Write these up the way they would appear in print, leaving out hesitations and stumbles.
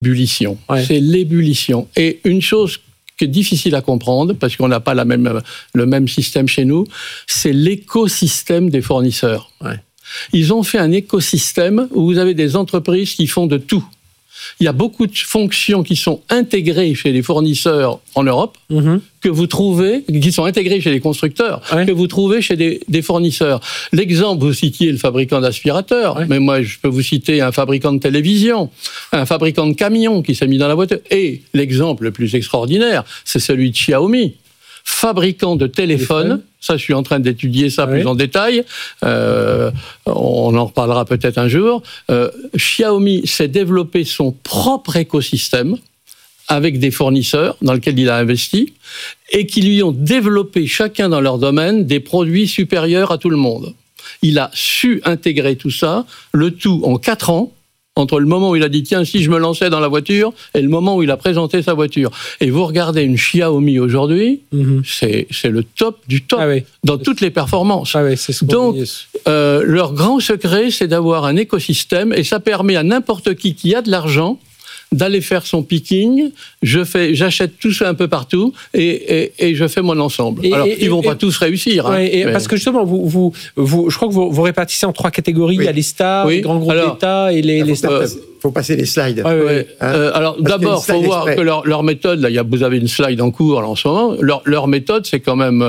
l'ébullition. Ouais. C'est l'ébullition. Et une chose qui est difficile à comprendre, parce qu'on n'a pas le même système chez nous, c'est l'écosystème des fournisseurs. Ouais. Ils ont fait un écosystème où vous avez des entreprises qui font de tout. Il y a beaucoup de fonctions qui sont intégrées chez les fournisseurs en Europe, que vous trouvez, qui sont intégrées chez les constructeurs, que vous trouvez chez des fournisseurs. L'exemple, vous citiez le fabricant d'aspirateurs, mais moi je peux vous citer un fabricant de télévision, un fabricant de camions qui s'est mis dans la voiture. Et l'exemple le plus extraordinaire, c'est celui de Xiaomi, fabricant de téléphones. Ça, je suis en train d'étudier ça plus en détail. On en reparlera peut-être un jour. Xiaomi s'est développé son propre écosystème avec des fournisseurs dans lesquels il a investi et qui lui ont développé chacun dans leur domaine des produits supérieurs à tout le monde. Il a su intégrer tout ça, le tout en 4 ans, entre le moment où il a dit « tiens, si je me lançais dans la voiture » et le moment où il a présenté sa voiture. Et vous regardez une Xiaomi aujourd'hui, c'est le top du top, dans toutes les performances. Donc, leur grand secret, c'est d'avoir un écosystème, et ça permet à n'importe qui a de l'argent d'aller faire son picking, j'achète tout ça un peu partout et je fais mon ensemble. Alors, ils vont pas tous réussir. Parce que justement, je crois que vous répartissez en 3 catégories. Il y a les stars, les grands groupes d'État et les stars. Il faut passer les slides. Alors d'abord, il faut voir que leur méthode, là, vous avez une slide en cours là, en ce moment, leur méthode, c'est quand même,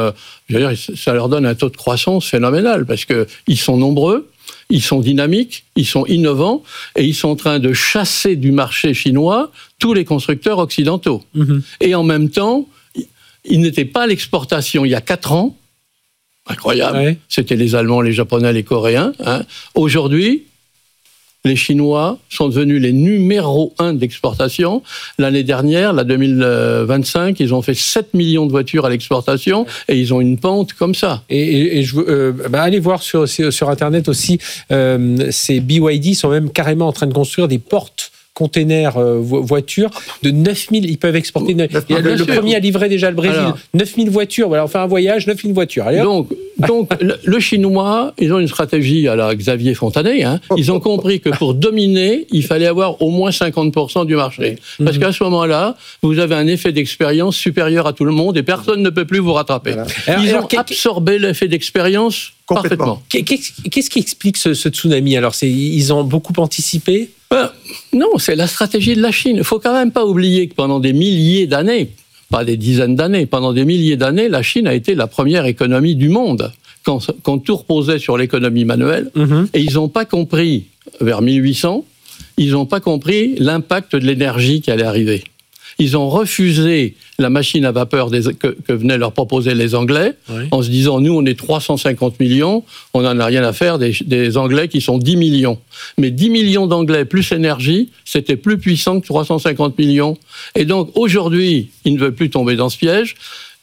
ça leur donne un taux de croissance phénoménal, parce qu'ils sont nombreux, ils sont dynamiques, ils sont innovants, et ils sont en train de chasser du marché chinois tous les constructeurs occidentaux. Et en même temps, ils n'étaient pas à l'exportation il y a 4 ans. Incroyable. C'était les Allemands, les Japonais, les Coréens. Aujourd'hui, les Chinois sont devenus les numéro 1 d'exportation. L'année dernière, la 2025, ils ont fait 7 millions de voitures à l'exportation et ils ont une pente comme ça. Et je veux, allez voir sur Internet aussi, ces BYD sont même carrément en train de construire des porte-containers voitures de 9000, ils peuvent exporter. Le premier a livré déjà le Brésil. Alors, 9000 voitures, voilà, on fait un voyage, 9000 voitures. Allez, donc le Chinois, ils ont une stratégie à la Xavier Fontanet. Ils ont compris que pour dominer, il fallait avoir au moins 50% du marché. Parce qu'à ce moment-là, vous avez un effet d'expérience supérieur à tout le monde et personne ne peut plus vous rattraper. Voilà. Ils ont absorbé l'effet d'expérience parfaitement. Qu'est-ce qui explique ce tsunami? Alors, ils ont beaucoup anticipé? Non, c'est la stratégie de la Chine. Il ne faut quand même pas oublier que pendant des milliers d'années, pas des dizaines d'années, pendant des milliers d'années, la Chine a été la première économie du monde, quand tout reposait sur l'économie manuelle. Et ils n'ont pas compris, vers 1800, ils n'ont pas compris l'impact de l'énergie qui allait arriver. Ils ont refusé la machine à vapeur que venaient leur proposer les Anglais, en se disant, nous, on est 350 millions, on n'en a rien à faire des Anglais qui sont 10 millions. Mais 10 millions d'Anglais plus énergie, c'était plus puissant que 350 millions. Et donc, aujourd'hui, ils ne veulent plus tomber dans ce piège.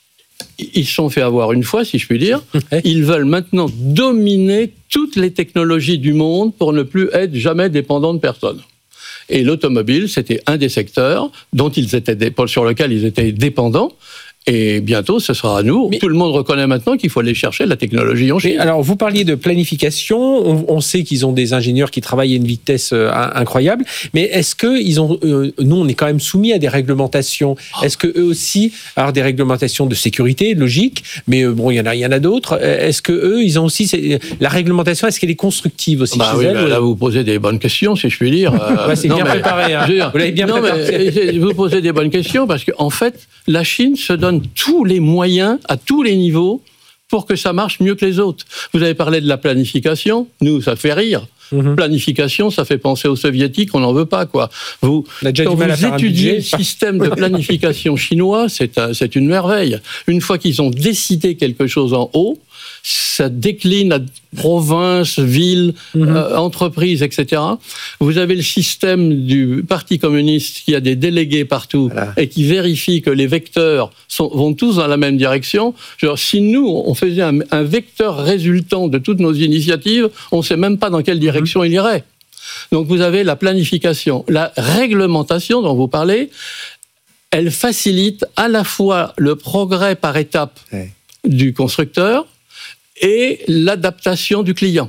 Ils se sont fait avoir une fois, si je puis dire. Ils veulent maintenant dominer toutes les technologies du monde pour ne plus être jamais dépendants de personne. Et l'automobile, c'était un des secteurs sur lequel ils étaient dépendants. Et bientôt, ce sera à nous. Tout le monde reconnaît maintenant qu'il faut aller chercher la technologie en Chine. Alors, vous parliez de planification. On sait qu'ils ont des ingénieurs qui travaillent à une vitesse incroyable. Mais est-ce qu'ils ont... nous, on est quand même soumis à des réglementations. Est-ce qu'eux aussi... Alors, des réglementations de sécurité, logique. Mais bon, il y en a d'autres. Est-ce qu'eux, ils ont aussi... La réglementation, est-ce qu'elle est constructive aussi chez elles? Là, vous posez des bonnes questions, si je puis dire. C'est bien préparé. Vous l'avez bien préparé. Vous posez des bonnes questions parce qu'en fait, la Chine se donne tous les moyens, à tous les niveaux, pour que ça marche mieux que les autres. Vous avez parlé de la planification. Nous, ça fait rire. Planification, ça fait penser aux soviétiques, on n'en veut pas, quoi. Quand vous étudiez le système de planification chinois, c'est une merveille. Une fois qu'ils ont décidé quelque chose en haut, ça décline à provinces, villes, entreprises, etc. Vous avez le système du Parti communiste qui a des délégués partout et qui vérifie que les vecteurs vont tous dans la même direction. Genre, si nous, on faisait un vecteur résultant de toutes nos initiatives, on ne sait même pas dans quelle direction il irait. Donc vous avez la planification. La réglementation dont vous parlez, elle facilite à la fois le progrès par étapes du constructeur et l'adaptation du client.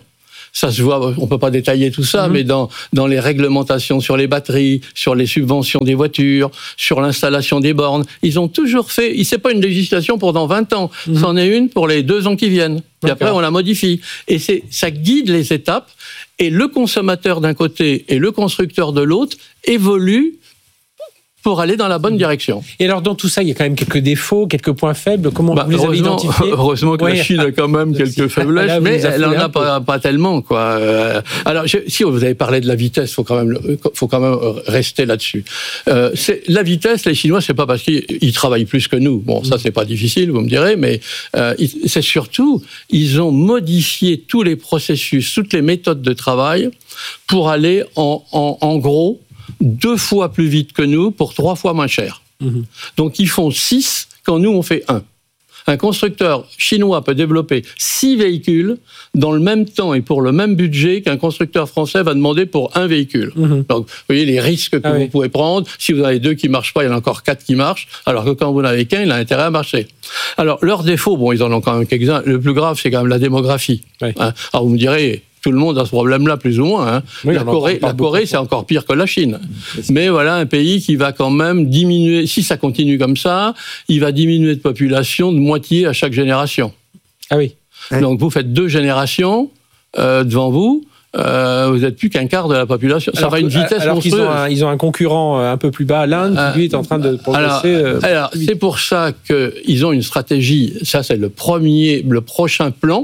Ça se voit, on peut pas détailler tout ça, mais dans les réglementations sur les batteries, sur les subventions des voitures, sur l'installation des bornes, ils ont toujours fait, c'est pas une législation pour dans 20 ans, c'en est une pour les 2 ans qui viennent. Puis après, on la modifie. Et ça guide les étapes, et le consommateur d'un côté et le constructeur de l'autre évoluent pour aller dans la bonne direction. Et alors, dans tout ça, il y a quand même quelques défauts, quelques points faibles. Comment vous les avez identifiés ? Heureusement que la Chine a quand même quelques faiblesses, mais elle n'en a pas tellement, quoi. Alors, si vous avez parlé de la vitesse, faut quand même rester là-dessus. La vitesse, les Chinois, c'est pas parce qu'ils travaillent plus que nous. Bon, ça, c'est pas difficile, vous me direz, mais c'est surtout, ils ont modifié tous les processus, toutes les méthodes de travail pour aller en gros 2 fois plus vite que nous pour 3 fois moins cher. Donc ils font 6 quand nous on fait 1. Un constructeur chinois peut développer 6 véhicules dans le même temps et pour le même budget qu'un constructeur français va demander pour 1 véhicule. Donc vous voyez les risques que vous pouvez prendre. Si vous avez 2 qui marchent pas, il y en a encore 4 qui marchent, alors que quand vous n'avez qu'un, il a intérêt à marcher. Alors leurs défauts, bon, ils en ont quand même quelques-uns. Le plus grave, c'est quand même la démographie. Hein. Alors vous me direz, tout le monde a ce problème-là, plus ou moins. Hein. Oui, la Corée, c'est encore pire que la Chine. Mais voilà, un pays qui va quand même diminuer, si ça continue comme ça, il va diminuer de population de moitié à chaque génération. Ah oui. Donc vous faites 2 générations devant vous. Vous n'êtes plus qu'un quart de la population. Ça va à une vitesse monstrueuse. Ils ont un concurrent un peu plus bas, l'Inde, qui lui est en train de progresser. Alors c'est pour ça qu'ils ont une stratégie. Ça, c'est le prochain plan.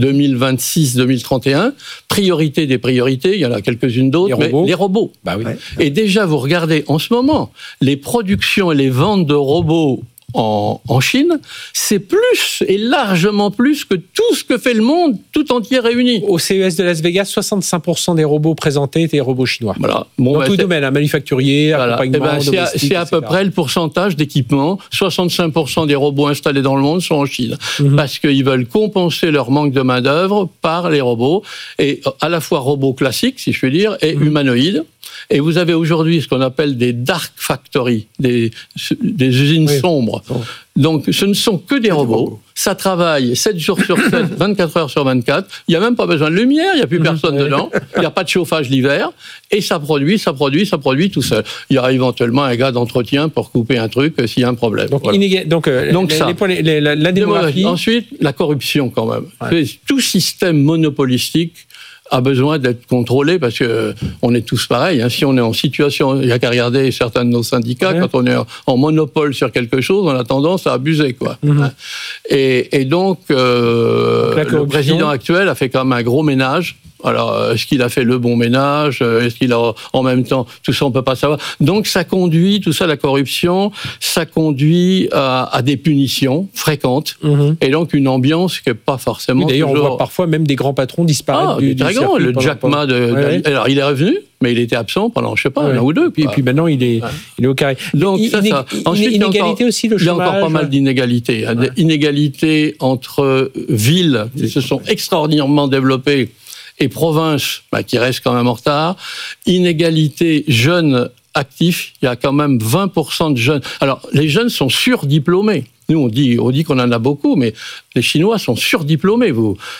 2026-2031, priorité des priorités, il y en a quelques-unes d'autres, mais les robots. Bah oui. Et déjà, vous regardez en ce moment, les productions et les ventes de robots en Chine, c'est plus et largement plus que tout ce que fait le monde tout entier réuni. Au CES de Las Vegas, 65% des robots présentés étaient robots chinois. Voilà. Dans tout domaine, manufacturier, accompagnement, domestique, c'est à peu près le pourcentage d'équipements. 65% des robots installés dans le monde sont en Chine. Parce qu'ils veulent compenser leur manque de main-d'œuvre par les robots, et à la fois robots classiques, si je puis dire, et humanoïdes. Et vous avez aujourd'hui ce qu'on appelle des dark factories, des usines sombres. Donc, ce ne sont que des robots. Ça travaille 7 jours sur 7, 24 heures sur 24. Il n'y a même pas besoin de lumière, il n'y a plus personne dedans. Il n'y a pas de chauffage l'hiver. Et ça produit tout seul. Il y aura éventuellement un gars d'entretien pour couper un truc s'il y a un problème. Donc, voilà. la démographie. Ensuite, la corruption quand même. Ouais. Tout système monopolistique a besoin d'être contrôlé parce que on est tous pareils. Hein. Si on est en situation, il n'y a qu'à regarder certains de nos syndicats, quand on est en monopole sur quelque chose, on a tendance à abuser, quoi. Et donc, le président actuel a fait quand même un gros ménage. Alors, est-ce qu'il a fait le bon ménage ? Est-ce qu'il a, en même temps, tout ça, on peut pas savoir. Donc, ça conduit, tout ça, la corruption, ça conduit à des punitions fréquentes. Et donc, une ambiance qui n'est pas forcément d'ailleurs, on voit parfois même des grands patrons disparaître du circuit. Le Jack Ma alors, il est revenu, mais il était absent pendant, je sais pas, un an ou 2. Et puis maintenant, il est au carré. Donc, ensuite, inégalité aussi, le chômage. Il y a encore pas mal d'inégalités. Des inégalités entre villes qui se sont extraordinairement développées et provinces qui restent quand même en retard. Inégalité jeunes actifs, il y a quand même 20% de jeunes. Alors, les jeunes sont surdiplômés. Nous, on dit qu'on en a beaucoup, mais les Chinois sont surdiplômés.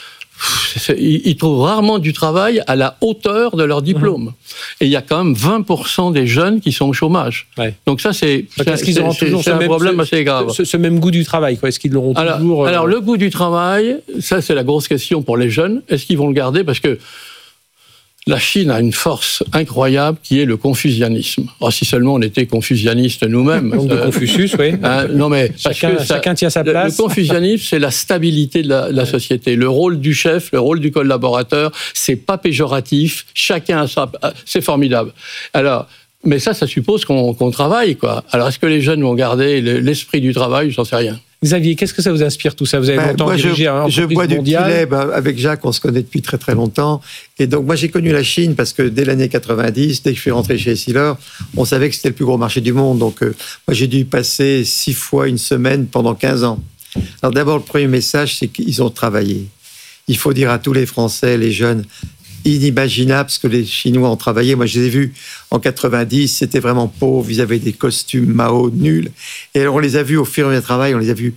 Ils trouvent rarement du travail à la hauteur de leur diplôme. Et il y a quand même 20% des jeunes qui sont au chômage. Donc ça, c'est un problème assez grave. Ce même goût du travail, quoi. Est-ce qu'ils l'auront toujours Alors, le goût du travail, ça, c'est la grosse question pour les jeunes. Est-ce qu'ils vont le garder ? Parce que la Chine a une force incroyable qui est le confucianisme. Alors, si seulement on était confucianistes nous-mêmes. Donc de Confucius, oui. Non, mais chacun tient sa place. Le confucianisme, c'est la stabilité de la société. Le rôle du chef, le rôle du collaborateur, c'est pas péjoratif. Chacun a sa... C'est formidable. Alors, mais ça suppose qu'on travaille, quoi. Alors, est-ce que les jeunes vont garder l'esprit du travail ? J'en sais rien. Xavier, qu'est-ce que ça vous inspire tout ça ? Vous avez longtemps dirigé un entreprise mondiale. Je bois du petit lait. Avec Jacques, on se connaît depuis très très longtemps. Et donc moi j'ai connu la Chine parce que dès l'année 90, dès que je suis rentré chez Essilor, on savait que c'était le plus gros marché du monde. Donc moi j'ai dû y passer 6 fois une semaine pendant 15 ans. Alors d'abord le premier message, c'est qu'ils ont travaillé. Il faut dire à tous les Français, les jeunes, inimaginable ce que les Chinois ont travaillé. Moi, je les ai vus en 90, c'était vraiment pauvre. Ils avaient des costumes Mao nuls. Et alors, on les a vus au fur et à mesure du travail, on les a vus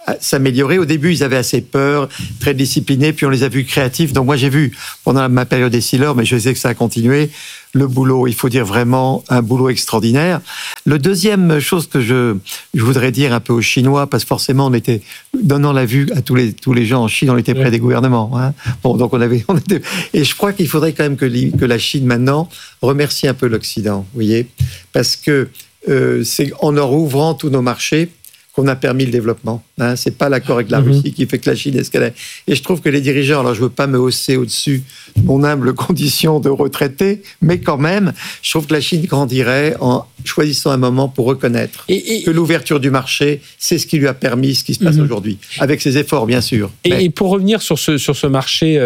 s'améliorer. Au début, ils avaient assez peur, très disciplinés, puis on les a vus créatifs. Donc moi, j'ai vu, pendant ma période des Sealers, mais je sais que ça a continué, le boulot, il faut dire vraiment un boulot extraordinaire. Le deuxième chose que je voudrais dire un peu aux Chinois, parce que forcément, on était, donnant la vue à tous les gens en Chine, on était près des gouvernements. Hein. Bon, donc on était, et je crois qu'il faudrait quand même que la Chine, maintenant, remercie un peu l'Occident, vous voyez, parce que c'est en leur ouvrant tous nos marchés qu'on a permis le développement. Hein. C'est pas l'accord avec la Russie qui fait que la Chine est ce qu'elle est. Et je trouve que les dirigeants, alors je veux pas me hausser au-dessus de mon humble condition de retraité, mais quand même, je trouve que la Chine grandirait en choisissant un moment pour reconnaître que l'ouverture du marché, c'est ce qui lui a permis ce qui se passe aujourd'hui, avec ses efforts, bien sûr. Et pour revenir sur ce marché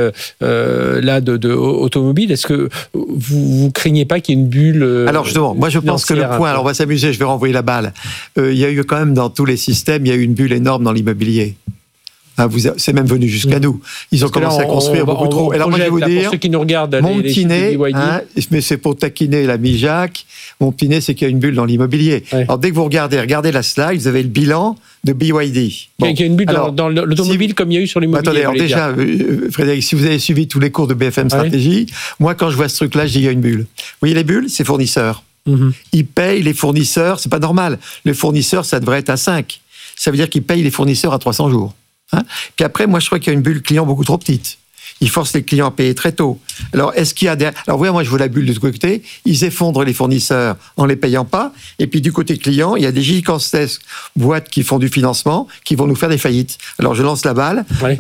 là de automobile, est-ce que vous craignez pas qu'il y ait une bulle Alors justement, moi je pense que le point, alors on va s'amuser, je vais renvoyer la balle. Il y a eu quand même dans tous les systèmes, il y a eu une bulle énorme dans l'immobilier. C'est même venu jusqu'à nous. Ils ont commencé à construire beaucoup trop. Alors moi, je vais vous dire, pour ceux qui nous regardent, mon petit nez, mais c'est pour taquiner l'ami Jacques, mon petit nez, c'est qu'il y a une bulle dans l'immobilier. Ouais. Alors dès que vous regardez la slide, vous avez le bilan de BYD. Bon. Il y a une bulle dans l'automobile comme il y a eu sur l'immobilier. Attendez, alors déjà, Frédéric, si vous avez suivi tous les cours de BFM Stratégie, moi quand je vois ce truc-là, je dis il y a une bulle. Vous voyez les bulles, c'est fournisseurs. Ils payent les fournisseurs, c'est pas normal. Le fournisseur, ça devrait être à 5. Ça veut dire qu'ils payent les fournisseurs à 300 jours. Hein. Puis après, moi, je crois qu'il y a une bulle client beaucoup trop petite. Ils forcent les clients à payer très tôt. Alors, est-ce qu'il y a des... Alors, voyez, moi, je vois la bulle de ce côté. Ils effondrent les fournisseurs en les payant pas. Et puis, du côté client, il y a des gigantesques boîtes qui font du financement, qui vont nous faire des faillites. Alors, je lance la balle. Ouais.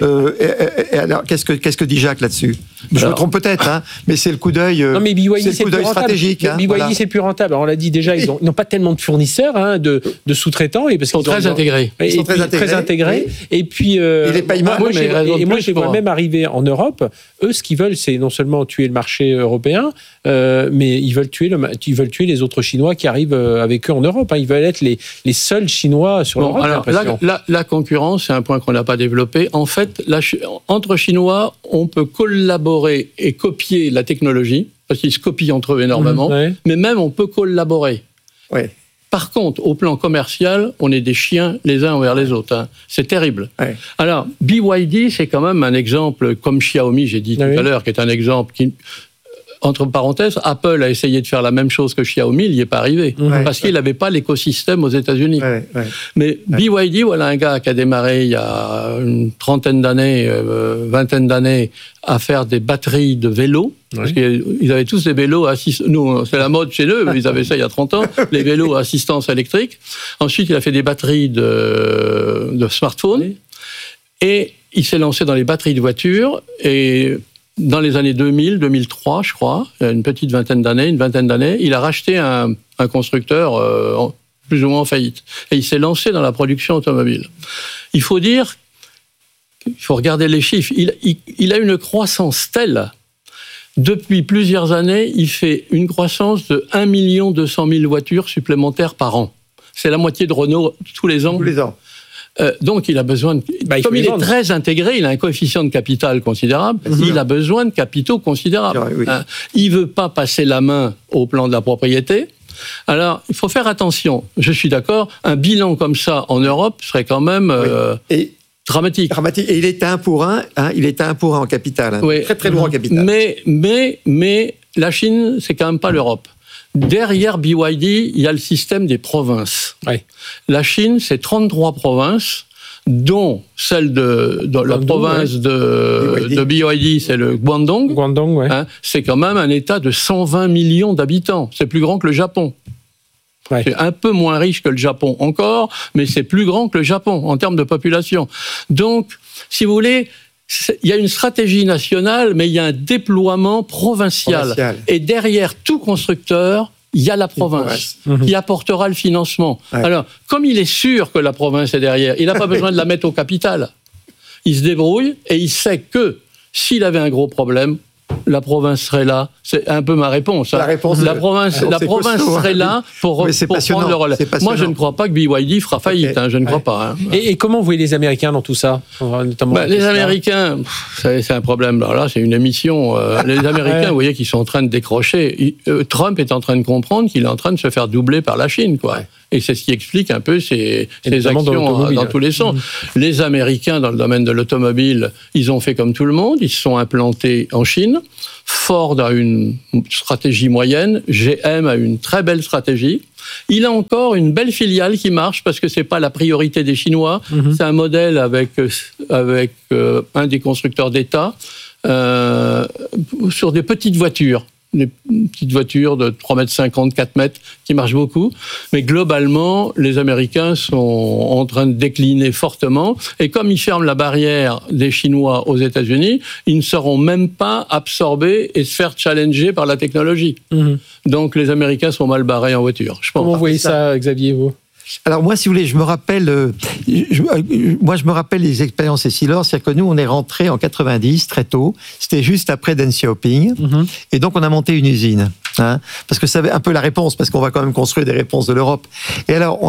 Alors, qu'est-ce que dit Jacques là-dessus ? Je me trompe peut-être, hein, mais c'est le coup d'œil. Non, mais BYD, c'est le coup d'œil stratégique. BYD, voilà. C'est plus rentable. Alors, on l'a dit déjà, ils n'ont pas tellement de fournisseurs, hein, de sous-traitants, et parce qu'ils sont très intégrés. Ils sont très intégrés. Oui. Et puis, et les paiements. Moi, je les vois même arriver en Europe. Eux, ce qu'ils veulent, c'est non seulement tuer le marché européen, mais ils veulent tuer les autres Chinois qui arrivent avec eux en Europe. Hein. Ils veulent être les seuls Chinois sur l'Europe. Alors, la concurrence, c'est un point qu'on n'a pas développé. En fait, entre Chinois, on peut collaborer et copier la technologie, parce qu'ils se copient entre eux énormément, mais même on peut collaborer. Ouais. Par contre, au plan commercial, on est des chiens les uns envers les autres. Hein. C'est terrible. Ouais. Alors, BYD, c'est quand même un exemple, comme Xiaomi, j'ai dit tout à l'heure, qui est un exemple qui... Entre parenthèses, Apple a essayé de faire la même chose que Xiaomi, il n'y est pas arrivé, parce qu'il n'avait pas l'écosystème aux États-Unis. Mais BYD, voilà un gars qui a démarré il y a une trentaine d'années, vingtaine d'années, à faire des batteries de vélos. Parce qu'ils avaient tous des vélos nous, c'est la mode chez eux, ils avaient ça il y a 30 ans, les vélos à assistance électrique. Ensuite, il a fait des batteries de smartphones. Et il s'est lancé dans les batteries de voitures. Et dans les années 2000, 2003, je crois, une vingtaine d'années, il a racheté un constructeur plus ou moins en faillite. Et il s'est lancé dans la production automobile. Il faut regarder les chiffres. Il a une croissance telle. Depuis plusieurs années, il fait une croissance de 1 200 000 voitures supplémentaires par an. C'est la moitié de Renault tous les ans. Tous les ans. Donc, il a besoin de... Comme il est très intégré, il a un coefficient de capital considérable, il a besoin de capitaux considérables. Oui. Il ne veut pas passer la main au plan de la propriété. Alors, il faut faire attention. Je suis d'accord, un bilan comme ça en Europe serait quand même... dramatique. Et il est à 1 pour 1, il est à 1 pour 1 en capital. Hein. Très, très lourd en capital. Mais la Chine, c'est quand même pas l'Europe. Derrière BYD, il y a le système des provinces. La Chine, c'est 33 provinces, dont celle de la province de BYD, c'est le Guangdong. C'est quand même un État de 120 millions d'habitants. C'est plus grand que le Japon. C'est un peu moins riche que le Japon encore, mais c'est plus grand que le Japon en termes de population. Donc, si vous voulez, il y a une stratégie nationale, mais il y a un déploiement provincial. Et derrière tout constructeur, il y a la province qui apportera le financement. Alors, comme il est sûr que la province est derrière, il n'a pas besoin de la mettre au capital. Il se débrouille et il sait que s'il avait un gros problème, la province serait là. C'est un peu ma réponse. Hein. La province serait là pour prendre le relais. Moi, je ne crois pas que BYD fera faillite. Je ne crois pas. Hein. Et comment vous voyez les Américains dans tout ça, les Américains, c'est un problème. Alors là, c'est une émission. Les Américains, vous voyez, qu'ils sont en train de décrocher. Trump est en train de comprendre qu'il est en train de se faire doubler par la Chine, quoi. Et c'est ce qui explique un peu ces notamment actions dans tous les sens. Les Américains, dans le domaine de l'automobile, ils ont fait comme tout le monde. Ils se sont implantés en Chine. Ford a une stratégie moyenne. GM a une très belle stratégie. Il a encore une belle filiale qui marche parce que c'est pas la priorité des Chinois. C'est un modèle avec un des constructeurs d'État sur des petites voitures. Des petites voitures de 3,50 m, 4 mètres, qui marchent beaucoup. Mais globalement, les Américains sont en train de décliner fortement. Et comme ils ferment la barrière des Chinois aux États-Unis, ils ne seront même pas absorbés et se faire challenger par la technologie. Donc les Américains sont mal barrés en voiture. Je pense. Comment vous voyez ça, Xavier, vous ? Alors moi, si vous voulez, je me rappelle les expériences Essilor, c'est-à-dire que nous, on est rentrés en 90 très tôt. C'était juste après Deng Xiaoping, et donc on a monté une usine, parce que ça avait un peu la réponse, parce qu'on va quand même construire des réponses de l'Europe. Et alors,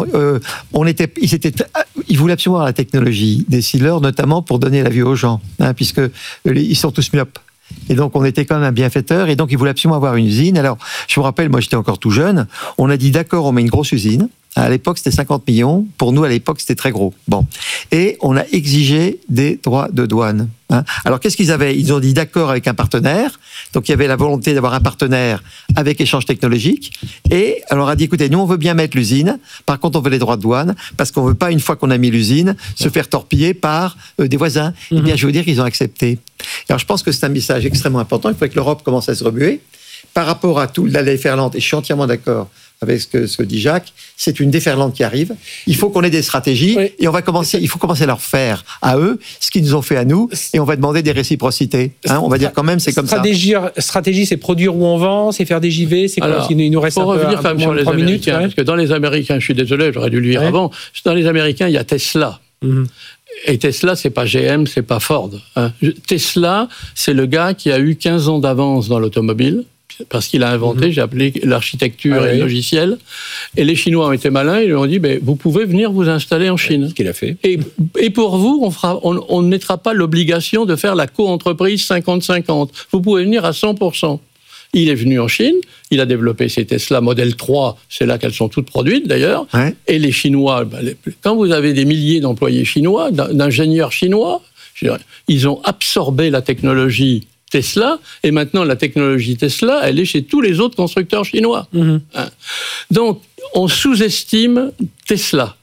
ils voulaient absolument avoir la technologie d'Essilor, notamment pour donner la vue aux gens, puisque ils sont tous myopes. Et donc, on était quand même un bienfaiteur, et donc ils voulaient absolument avoir une usine. Alors, je me rappelle, moi, j'étais encore tout jeune. On a dit, d'accord, on met une grosse usine. À l'époque, c'était 50 millions. Pour nous, à l'époque, c'était très gros. Bon. Et on a exigé des droits de douane. Alors, qu'est-ce qu'ils avaient ? Ils ont dit d'accord avec un partenaire. Donc, il y avait la volonté d'avoir un partenaire avec échange technologique. Et on leur a dit, écoutez, nous, on veut bien mettre l'usine. Par contre, on veut les droits de douane parce qu'on veut pas, une fois qu'on a mis l'usine, se faire torpiller par des voisins. Eh bien, je veux dire qu'ils ont accepté. Alors, je pense que c'est un message extrêmement important. Il faut que l'Europe commence à se remuer. Par rapport à tout la déferlante, et je suis entièrement d'accord avec ce que dit Jacques, c'est une déferlante qui arrive. Il faut qu'on ait des stratégies, et il faut commencer à leur faire à eux ce qu'ils nous ont fait à nous, et on va demander des réciprocités. On va dire quand même, c'est comme ça. Stratégie, c'est produire où on vend, c'est faire des JV, c'est quoi ? Alors, il nous reste pour revenir quand même sur les Américains, parce que dans les Américains, je suis désolé, j'aurais dû le dire avant, dans les Américains, il y a Tesla. Et Tesla, c'est pas GM, c'est pas Ford. Tesla, c'est le gars qui a eu 15 ans d'avance dans l'automobile, parce qu'il a inventé, j'ai appelé l'architecture et le logiciel. Et les Chinois ont été malins, ils lui ont dit, vous pouvez venir vous installer en Chine. Ce qu'il a fait. Et pour vous, on ne mettra pas l'obligation de faire la co-entreprise 50-50. Vous pouvez venir à 100%. Il est venu en Chine, il a développé ses Tesla Model 3, c'est là qu'elles sont toutes produites d'ailleurs. Et les Chinois, quand vous avez des milliers d'employés chinois, d'ingénieurs chinois, ils ont absorbé la technologie Tesla, et maintenant la technologie Tesla, elle est chez tous les autres constructeurs chinois. Donc, on sous-estime Tesla.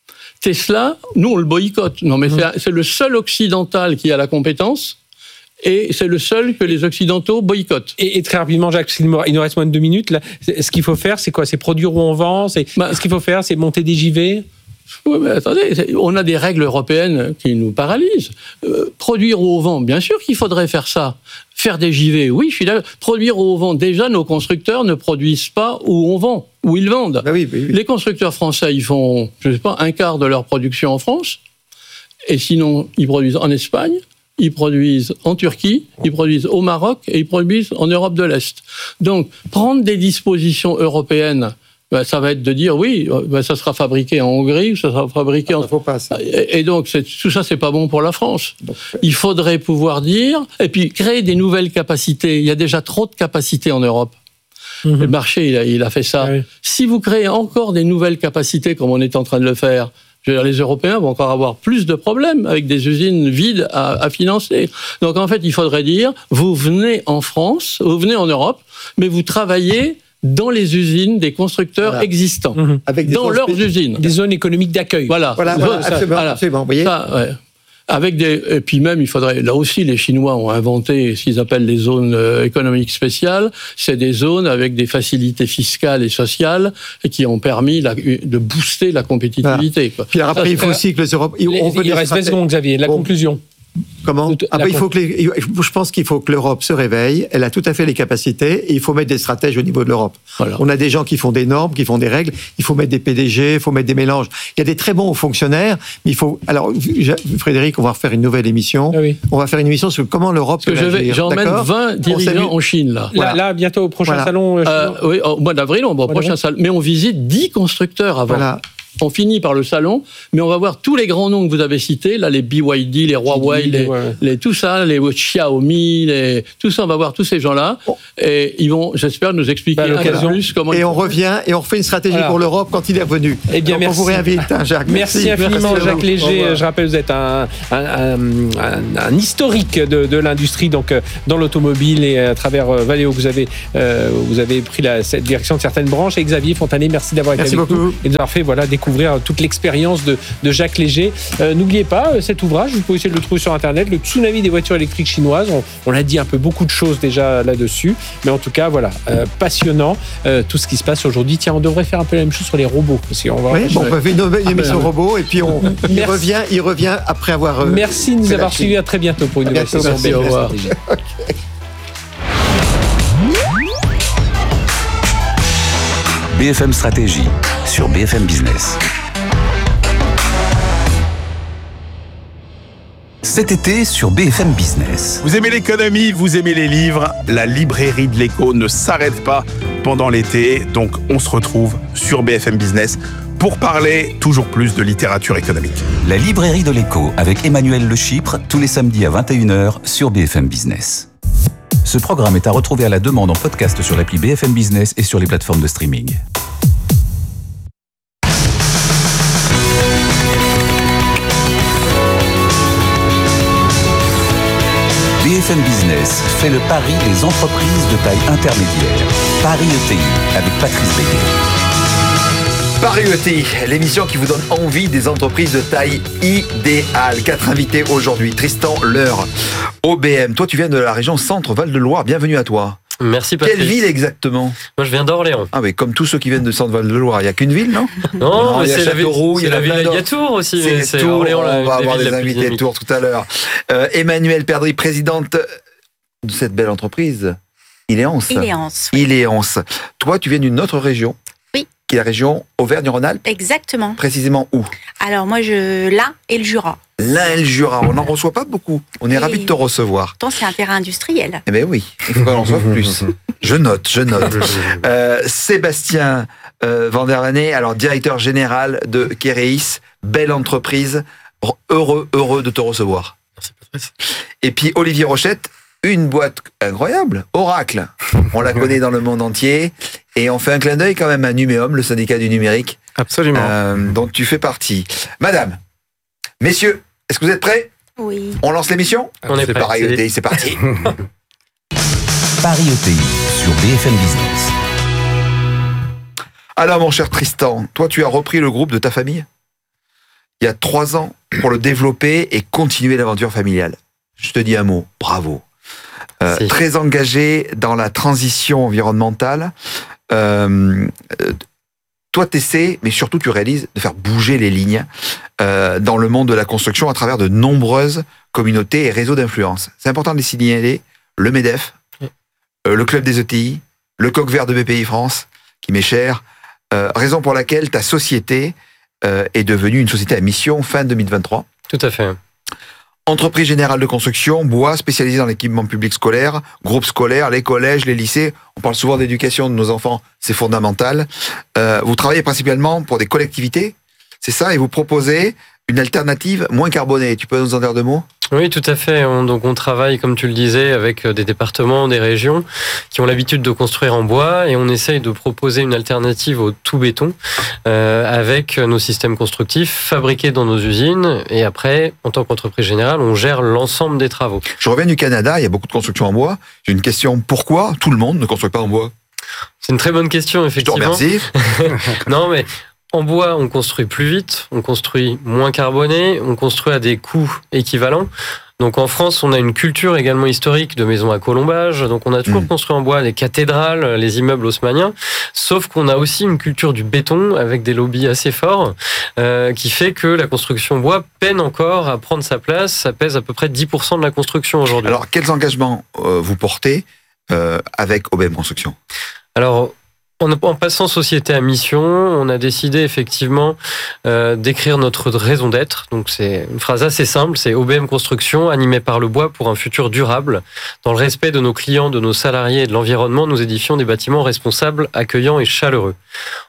Tesla, nous, on le boycotte. Non, mais c'est le seul occidental qui a la compétence, et c'est le seul que les Occidentaux boycottent. Et très rapidement, Jacques, il nous reste moins de 2 minutes. Là, ce qu'il faut faire, c'est quoi ? C'est produire où on vend ? Ce qu'il faut faire, c'est monter des JV ? Oui, mais attendez, on a des règles européennes qui nous paralysent. Produire au vent, bien sûr qu'il faudrait faire ça. Faire des JV, oui, je suis d'accord. Produire au vent, déjà, nos constructeurs ne produisent pas où on vend, où ils vendent. Oui. Les constructeurs français, ils font, je ne sais pas, un quart de leur production en France. Et sinon, ils produisent en Espagne, ils produisent en Turquie, ils produisent au Maroc et ils produisent en Europe de l'Est. Donc, prendre des dispositions européennes, ça va être de dire, oui, ça sera fabriqué en Hongrie, ça sera fabriqué en... Faut pas, ça. Et donc, tout ça, c'est pas bon pour la France. Il faudrait pouvoir dire, et puis créer des nouvelles capacités. Il y a déjà trop de capacités en Europe. Le marché, il a fait ça. Oui. Si vous créez encore des nouvelles capacités, comme on est en train de le faire, les Européens vont encore avoir plus de problèmes avec des usines vides à financer. Donc, en fait, il faudrait dire, vous venez en France, vous venez en Europe, mais vous travaillez dans les usines des constructeurs existants, dans leurs usines. Des zones économiques d'accueil. Voilà, absolument. Vous voyez ça, et puis même, il faudrait, là aussi, les Chinois ont inventé ce qu'ils appellent les zones économiques spéciales. C'est des zones avec des facilités fiscales et sociales qui ont permis de booster la compétitivité. Quoi. Puis après, il faut aussi que les Européens... Il reste 20 secondes, Xavier. La conclusion. Comment ? Je pense qu'il faut que l'Europe se réveille. Elle a tout à fait les capacités et il faut mettre des stratèges au niveau de l'Europe. Voilà. On a des gens qui font des normes, qui font des règles. Il faut mettre des PDG, il faut mettre des mélanges. Il y a des très bons fonctionnaires, mais il faut... Alors, Frédéric, on va refaire une nouvelle émission. Ah oui. On va faire une émission sur comment l'Europe peut agir. J'emmène 20 dirigeants en Chine, là. Là, bientôt au prochain salon. Oui, au mois d'avril, on va au prochain salon. Mais on visite 10 constructeurs avant. Voilà. On finit par le salon, mais on va voir tous les grands noms que vous avez cités, là, les BYD, les Huawei, tout ça, les Xiaomi, tout ça, on va voir tous ces gens-là, et ils vont, j'espère, nous expliquer un peu plus comment... Et on revient, et on refait une stratégie pour l'Europe quand il est revenu. Eh bien, merci. On vous réinvite, Jacques. Merci infiniment, Jacques Léger. Je rappelle, vous êtes un historique de l'industrie, donc dans l'automobile, et à travers Valeo, vous avez pris cette direction de certaines branches. Et Xavier Fontanet, merci d'avoir été avec nous et de nous avoir fait découvrir toute l'expérience de Jacques Léger. N'oubliez pas cet ouvrage, vous pouvez essayer de le trouver sur Internet, le tsunami des voitures électriques chinoises. On l'a dit un peu, beaucoup de choses déjà là-dessus, mais en tout cas, passionnant tout ce qui se passe aujourd'hui. Tiens, on devrait faire un peu la même chose sur les robots. Parce qu'on va on fait une émission robot, et puis il revient après avoir... Merci de nous avoir suivis. À très bientôt pour une nouvelle session. Merci, au revoir. BFM Stratégie sur BFM Business. Cet été sur BFM Business. Vous aimez l'économie, vous aimez les livres, la librairie de l'écho ne s'arrête pas pendant l'été, donc on se retrouve sur BFM Business pour parler toujours plus de littérature économique. La librairie de l'écho avec Emmanuel Le Chypre, tous les samedis à 21h sur BFM Business. Ce programme est à retrouver à la demande en podcast sur l'appli BFM Business et sur les plateformes de streaming. BFM Business fait le pari des entreprises de taille intermédiaire. Paris ETI avec Patrice Béguet. Paris ETI, l'émission qui vous donne envie des entreprises de taille idéale. 4 invités aujourd'hui. Tristan Leur, OBM. Toi, tu viens de la région Centre-Val de Loire. Bienvenue à toi. Merci Patrice. Quelle ville exactement ? Moi je viens d'Orléans. Ah oui, comme tous ceux qui viennent de Centre-Val de Loire, il n'y a qu'une ville, non ? Non, mais c'est la ville il y a Tours aussi. C'est Tours, Orléans, on va avoir des invités de Tours tout à l'heure. Emmanuelle Perdry, présidente de cette belle entreprise, Iléance. Iléance. Toi, tu viens d'une autre région. Oui. Qui est la région Auvergne-Rhône-Alpes. Exactement. Précisément où ? Alors moi, l'Ain et le Jura. L'Ain et le Jura, on n'en reçoit pas beaucoup. On est ravis de te recevoir. Pourtant, c'est un terrain industriel. Eh bien oui, il faut qu'on en reçoive plus. Je note. Sébastien Vandervaney, alors directeur général de Kereis, belle entreprise, heureux de te recevoir. Merci Patrice. Et puis Olivier Rochette, une boîte incroyable, Oracle. On la connaît dans le monde entier. Et on fait un clin d'œil quand même à Numéum, le syndicat du numérique. Absolument. Dont tu fais partie. Madame, messieurs, est-ce que vous êtes prêts ? Oui. On lance l'émission ? On est prêts. Paris ETI, c'est parti. Paris ETI sur BFM Business. Alors mon cher Tristan, toi tu as repris le groupe de ta famille il y a 3 ans pour le développer et continuer l'aventure familiale. Je te dis un mot, bravo. Très engagé dans la transition environnementale. Toi, tu essaies, mais surtout tu réalises de faire bouger les lignes dans le monde de la construction à travers de nombreuses communautés et réseaux d'influence. C'est important de les signaler. Le MEDEF, le Club des ETI, le Coq Vert de BPI France, qui m'est cher, raison pour laquelle ta société est devenue une société à mission fin 2023. Tout à fait. Entreprise générale de construction, bois, spécialisée dans l'équipement public scolaire, groupe scolaire, les collèges, les lycées. On parle souvent d'éducation de nos enfants, c'est fondamental. Vous travaillez principalement pour des collectivités, c'est ça, et vous proposez une alternative moins carbonée. Tu peux nous en dire 2 mots ? Oui, tout à fait. Donc on travaille, comme tu le disais, avec des départements, des régions qui ont l'habitude de construire en bois, et on essaye de proposer une alternative au tout béton avec nos systèmes constructifs fabriqués dans nos usines. Et après, en tant qu'entreprise générale, on gère l'ensemble des travaux. Je reviens du Canada, il y a beaucoup de construction en bois. J'ai une question, pourquoi tout le monde ne construit pas en bois ? C'est une très bonne question, effectivement. Je te remercie. Non, mais en bois, on construit plus vite, on construit moins carboné, on construit à des coûts équivalents. Donc en France, on a une culture également historique de maisons à colombage. Donc on a toujours construit en bois les cathédrales, les immeubles haussmanniens. Sauf qu'on a aussi une culture du béton avec des lobbies assez forts qui fait que la construction en bois peine encore à prendre sa place. Ça pèse à peu près 10% de la construction aujourd'hui. Alors quels engagements vous portez avec OBM Construction ? Alors, en passant société à mission, on a décidé effectivement d'écrire notre raison d'être. Donc c'est une phrase assez simple, c'est OBM Construction, animé par le bois pour un futur durable. Dans le respect de nos clients, de nos salariés et de l'environnement, nous édifions des bâtiments responsables, accueillants et chaleureux.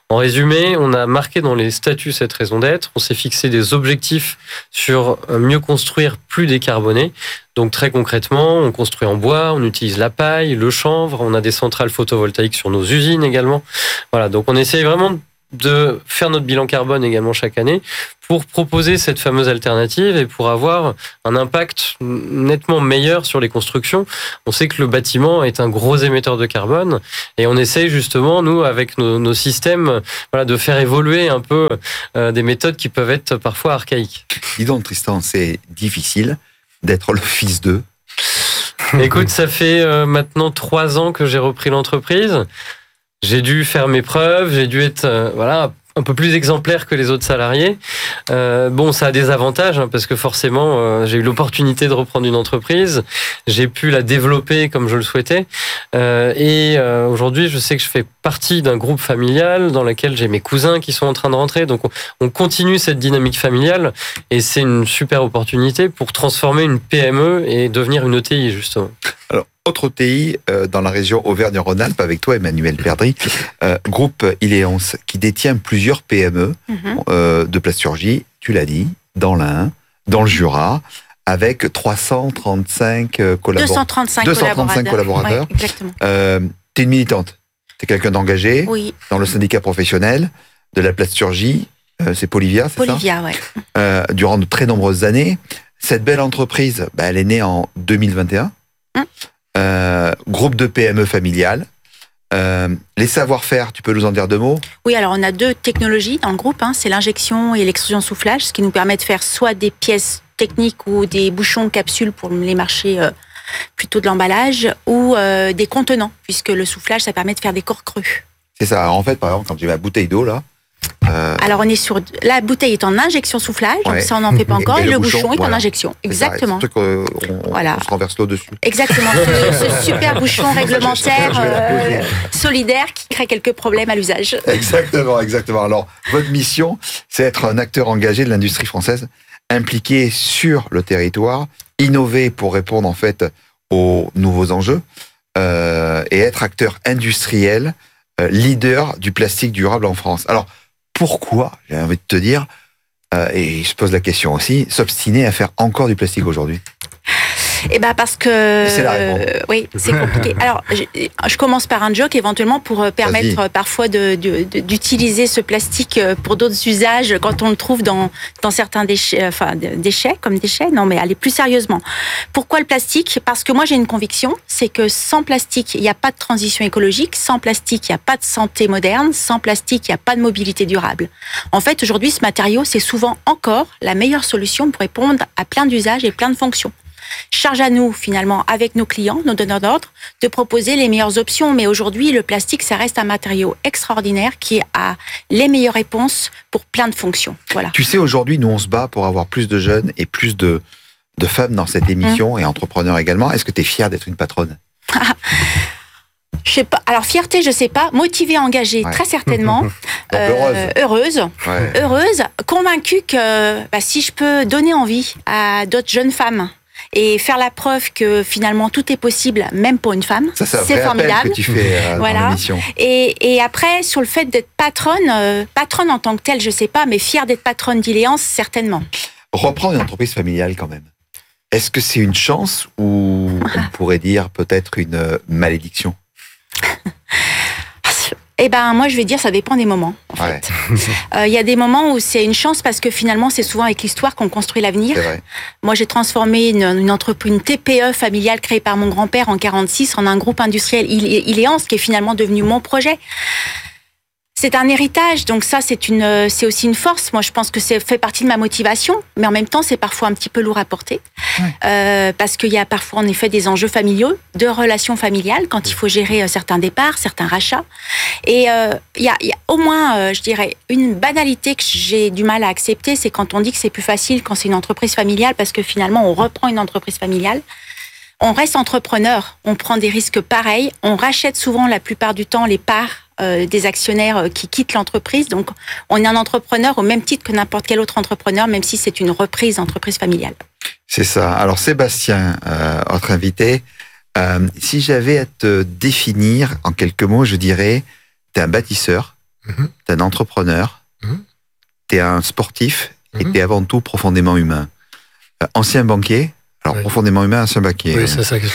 En résumé, on a marqué dans les statuts cette raison d'être. On s'est fixé des objectifs sur mieux construire, plus décarboné. Donc très concrètement, on construit en bois, on utilise la paille, le chanvre, on a des centrales photovoltaïques sur nos usines également. Voilà, donc on essaye vraiment de faire notre bilan carbone également chaque année pour proposer cette fameuse alternative et pour avoir un impact nettement meilleur sur les constructions. On sait que le bâtiment est un gros émetteur de carbone et on essaye justement, nous, avec nos systèmes, voilà, de faire évoluer un peu des méthodes qui peuvent être parfois archaïques. Dis donc, Tristan, c'est difficile d'être le fils d'eux. Écoute, ça fait maintenant 3 ans que j'ai repris l'entreprise. J'ai dû faire mes preuves, j'ai dû être un peu plus exemplaire que les autres salariés. Bon, ça a des avantages parce que forcément, j'ai eu l'opportunité de reprendre une entreprise. J'ai pu la développer comme je le souhaitais. Aujourd'hui, je sais que je fais partie d'un groupe familial dans lequel j'ai mes cousins qui sont en train de rentrer. Donc, on continue cette dynamique familiale et c'est une super opportunité pour transformer une PME et devenir une ETI, justement. Alors, autre ETI dans la région Auvergne-Rhône-Alpes avec toi, Emmanuel Perdry, groupe Ileonce qui détient plusieurs PME de plasturgie, tu l'as dit, dans l'Ain, dans le Jura, avec 335 collaborateurs. 235 collaborateurs. Ouais, exactement. T'es une militante, t'es quelqu'un d'engagé dans le syndicat professionnel de la plasturgie, c'est Polivia, c'est Polivia, ça durant de très nombreuses années. Cette belle entreprise, elle est née en 2021. Groupe de PME familiale. Les savoir-faire, tu peux nous en dire 2 mots? Oui, alors on a 2 technologies dans le groupe, c'est l'injection et l'extrusion soufflage, ce qui nous permet de faire soit des pièces techniques ou des bouchons capsules pour les marchés plutôt de l'emballage, ou des contenants, puisque le soufflage, ça permet de faire des corps crus. C'est ça. Alors, en fait, par exemple, quand j'ai ma bouteille d'eau, là... Alors, on est sur... La bouteille est en injection soufflage, donc ça, on n'en fait pas encore, et le bouchon est en injection. Exactement. C'est on se renverse l'eau dessus. Exactement. Ce super bouchon réglementaire solidaire qui crée quelques problèmes à l'usage. Exactement. Alors, votre mission, c'est être un acteur engagé de l'industrie française, impliqué sur le territoire, innover pour répondre, en fait, aux nouveaux enjeux, et être acteur industriel, leader du plastique durable en France. Alors, pourquoi, j'ai envie de te dire, et je pose la question aussi, s'obstiner à faire encore du plastique aujourd'hui? Parce que... C'est la réponse. Oui, c'est compliqué. Alors, je commence par un joke, éventuellement, pour permettre parfois d'utiliser ce plastique pour d'autres usages quand on le trouve dans certains déchets, Non, mais allez plus sérieusement. Pourquoi le plastique? Parce que moi, j'ai une conviction, c'est que sans plastique, il n'y a pas de transition écologique, sans plastique, il n'y a pas de santé moderne, sans plastique, il n'y a pas de mobilité durable. En fait, aujourd'hui, ce matériau, c'est souvent encore la meilleure solution pour répondre à plein d'usages et plein de fonctions. Charge à nous, finalement, avec nos clients, nos donneurs d'ordre, de proposer les meilleures options. Mais aujourd'hui, le plastique, ça reste un matériau extraordinaire qui a les meilleures réponses pour plein de fonctions. Voilà. Tu sais, aujourd'hui, nous, on se bat pour avoir plus de jeunes et plus de femmes dans cette émission et entrepreneurs également. Est-ce que tu es fière d'être une patronne? Je sais pas. Alors, fierté, je sais pas. Motivée, engagée, très certainement. Heureuse. Heureuse. Convaincue que si je peux donner envie à d'autres jeunes femmes et faire la preuve que finalement tout est possible, même pour une femme, c'est formidable. Que tu fais dans l'émission. Et après, sur le fait d'être patronne en tant que telle, je sais pas, mais fière d'être patronne d'Ileonce, certainement. Reprendre une entreprise familiale quand même. Est-ce que c'est une chance ou on pourrait dire peut-être une malédiction? Moi, je vais dire, ça dépend des moments, en fait. Il y a des moments où c'est une chance parce que finalement, c'est souvent avec l'histoire qu'on construit l'avenir. Moi, j'ai transformé une entreprise, une TPE familiale créée par mon grand-père en 1946 en un groupe industriel Ileonce, qui est finalement devenu mon projet. C'est un héritage, donc ça, c'est aussi une force. Moi, je pense que ça fait partie de ma motivation, mais en même temps, c'est parfois un petit peu lourd à porter. Parce qu'il y a parfois, en effet, des enjeux familiaux, de relations familiales, quand il faut gérer certains départs, certains rachats. Et il y a au moins, je dirais, une banalité que j'ai du mal à accepter, c'est quand on dit que c'est plus facile quand c'est une entreprise familiale, parce que finalement, on reprend une entreprise familiale. On reste entrepreneur, on prend des risques pareils, on rachète souvent la plupart du temps les parts des actionnaires qui quittent l'entreprise. Donc, on est un entrepreneur au même titre que n'importe quel autre entrepreneur, même si c'est une reprise d'entreprise familiale. C'est ça. Alors, Sébastien, notre invité, si j'avais à te définir en quelques mots, je dirais, tu es un bâtisseur, t'es un entrepreneur, t'es un sportif et t'es avant tout profondément humain. Ancien banquier. Alors, profondément humain, ancien banquier. Oui, ça peut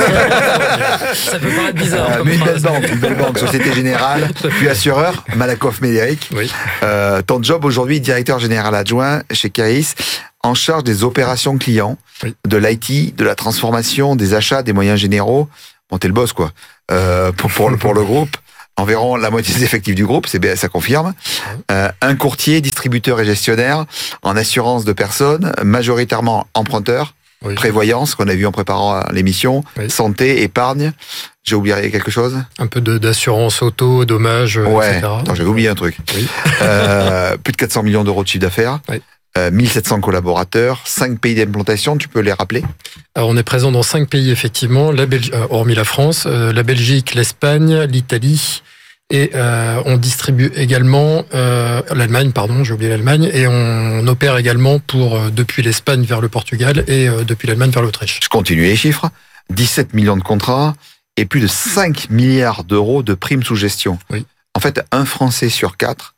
paraître bizarre. Mais une belle banque, Société Générale, puis assureur, Malakoff Médéric. Oui. Ton job aujourd'hui, directeur général adjoint chez Caris, en charge des opérations clients, de l'IT, de la transformation, des achats, des moyens généraux. Bon, t'es le boss, quoi. Pour le groupe. Environ la moitié des effectifs du groupe, ça confirme. Un courtier, distributeur et gestionnaire en assurance de personnes, majoritairement emprunteur. Oui. Prévoyance, qu'on a vu en préparant l'émission, santé, épargne. J'ai oublié quelque chose ? Un peu d'assurance auto, dommages, etc. Attends, j'avais oublié un truc. Oui. Plus de 400 millions d'euros de chiffre d'affaires, 1700 collaborateurs, 5 pays d'implantation, tu peux les rappeler ? Alors, on est présent dans 5 pays, effectivement, hormis la France, la Belgique, l'Espagne, l'Italie, et on distribue également l'Allemagne, j'ai oublié l'Allemagne, et on opère également depuis l'Espagne vers le Portugal et depuis l'Allemagne vers l'Autriche. Je continue les chiffres. 17 millions de contrats et plus de 5 milliards d'euros de primes sous gestion. Oui. En fait, un Français sur 4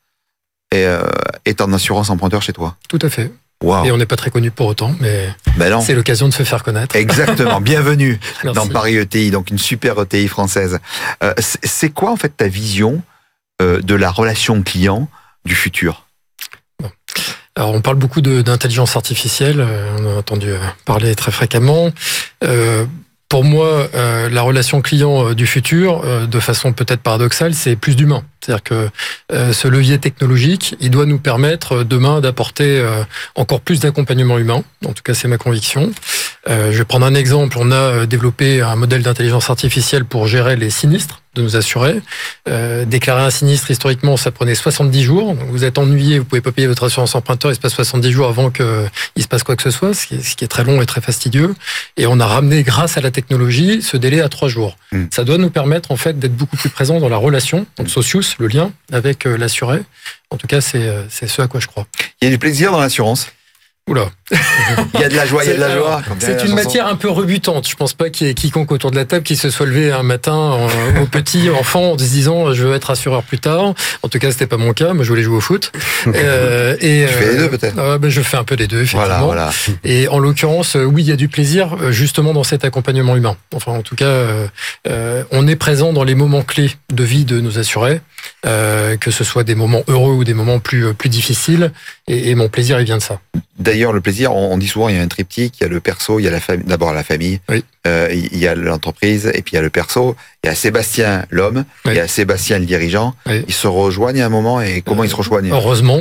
est en assurance emprunteur chez toi. Tout à fait. Wow. Et on n'est pas très connu pour autant, mais c'est l'occasion de se faire connaître. Exactement. Bienvenue dans Paris ETI, donc une super ETI française. C'est quoi en fait ta vision de la relation client du futur ? Alors on parle beaucoup d'intelligence artificielle, on a entendu parler très fréquemment. Pour moi, la relation client du futur, de façon peut-être paradoxale, c'est plus d'humain. C'est-à-dire que ce levier technologique, il doit nous permettre demain d'apporter encore plus d'accompagnement humain. En tout cas, c'est ma conviction. Je vais prendre un exemple. On a développé un modèle d'intelligence artificielle pour gérer les sinistres de nos assurés. Déclarer un sinistre, historiquement, ça prenait 70 jours. Donc vous êtes ennuyé, vous pouvez pas payer votre assurance emprunteur, il se passe 70 jours avant qu'il se passe quoi que ce soit, ce qui est très long et très fastidieux. Et on a ramené, grâce à la technologie, ce délai à 3 jours. Ça doit nous permettre, en fait, d'être beaucoup plus présents dans la relation, donc socius, le lien avec l'assuré. En tout cas, c'est ce à quoi je crois. Il y a du plaisir dans l'assurance ? Oula. Il y a de la joie, il y a de la joie. C'est une matière un peu rebutante. Je pense pas qu'il y ait quiconque autour de la table qui se soit levé un matin au petit enfant en se disant je veux être assureur plus tard. En tout cas, c'était pas mon cas. Moi, je voulais jouer au foot. Tu fais les deux peut-être. Je fais un peu les deux, effectivement. Voilà. Et en l'occurrence, oui, il y a du plaisir justement dans cet accompagnement humain. Enfin, en tout cas, on est présent dans les moments clés de vie de nos assurés. Que ce soit des moments heureux ou des moments plus difficiles, et mon plaisir, il vient de ça. D'ailleurs, le plaisir, on dit souvent, il y a un triptyque, il y a le perso, il y a la famille, d'abord la famille, il y a l'entreprise, et puis il y a le perso, il y a Sébastien, l'homme, il y a Sébastien, le dirigeant, ils se rejoignent à un moment, et comment ils se rejoignent ? Heureusement.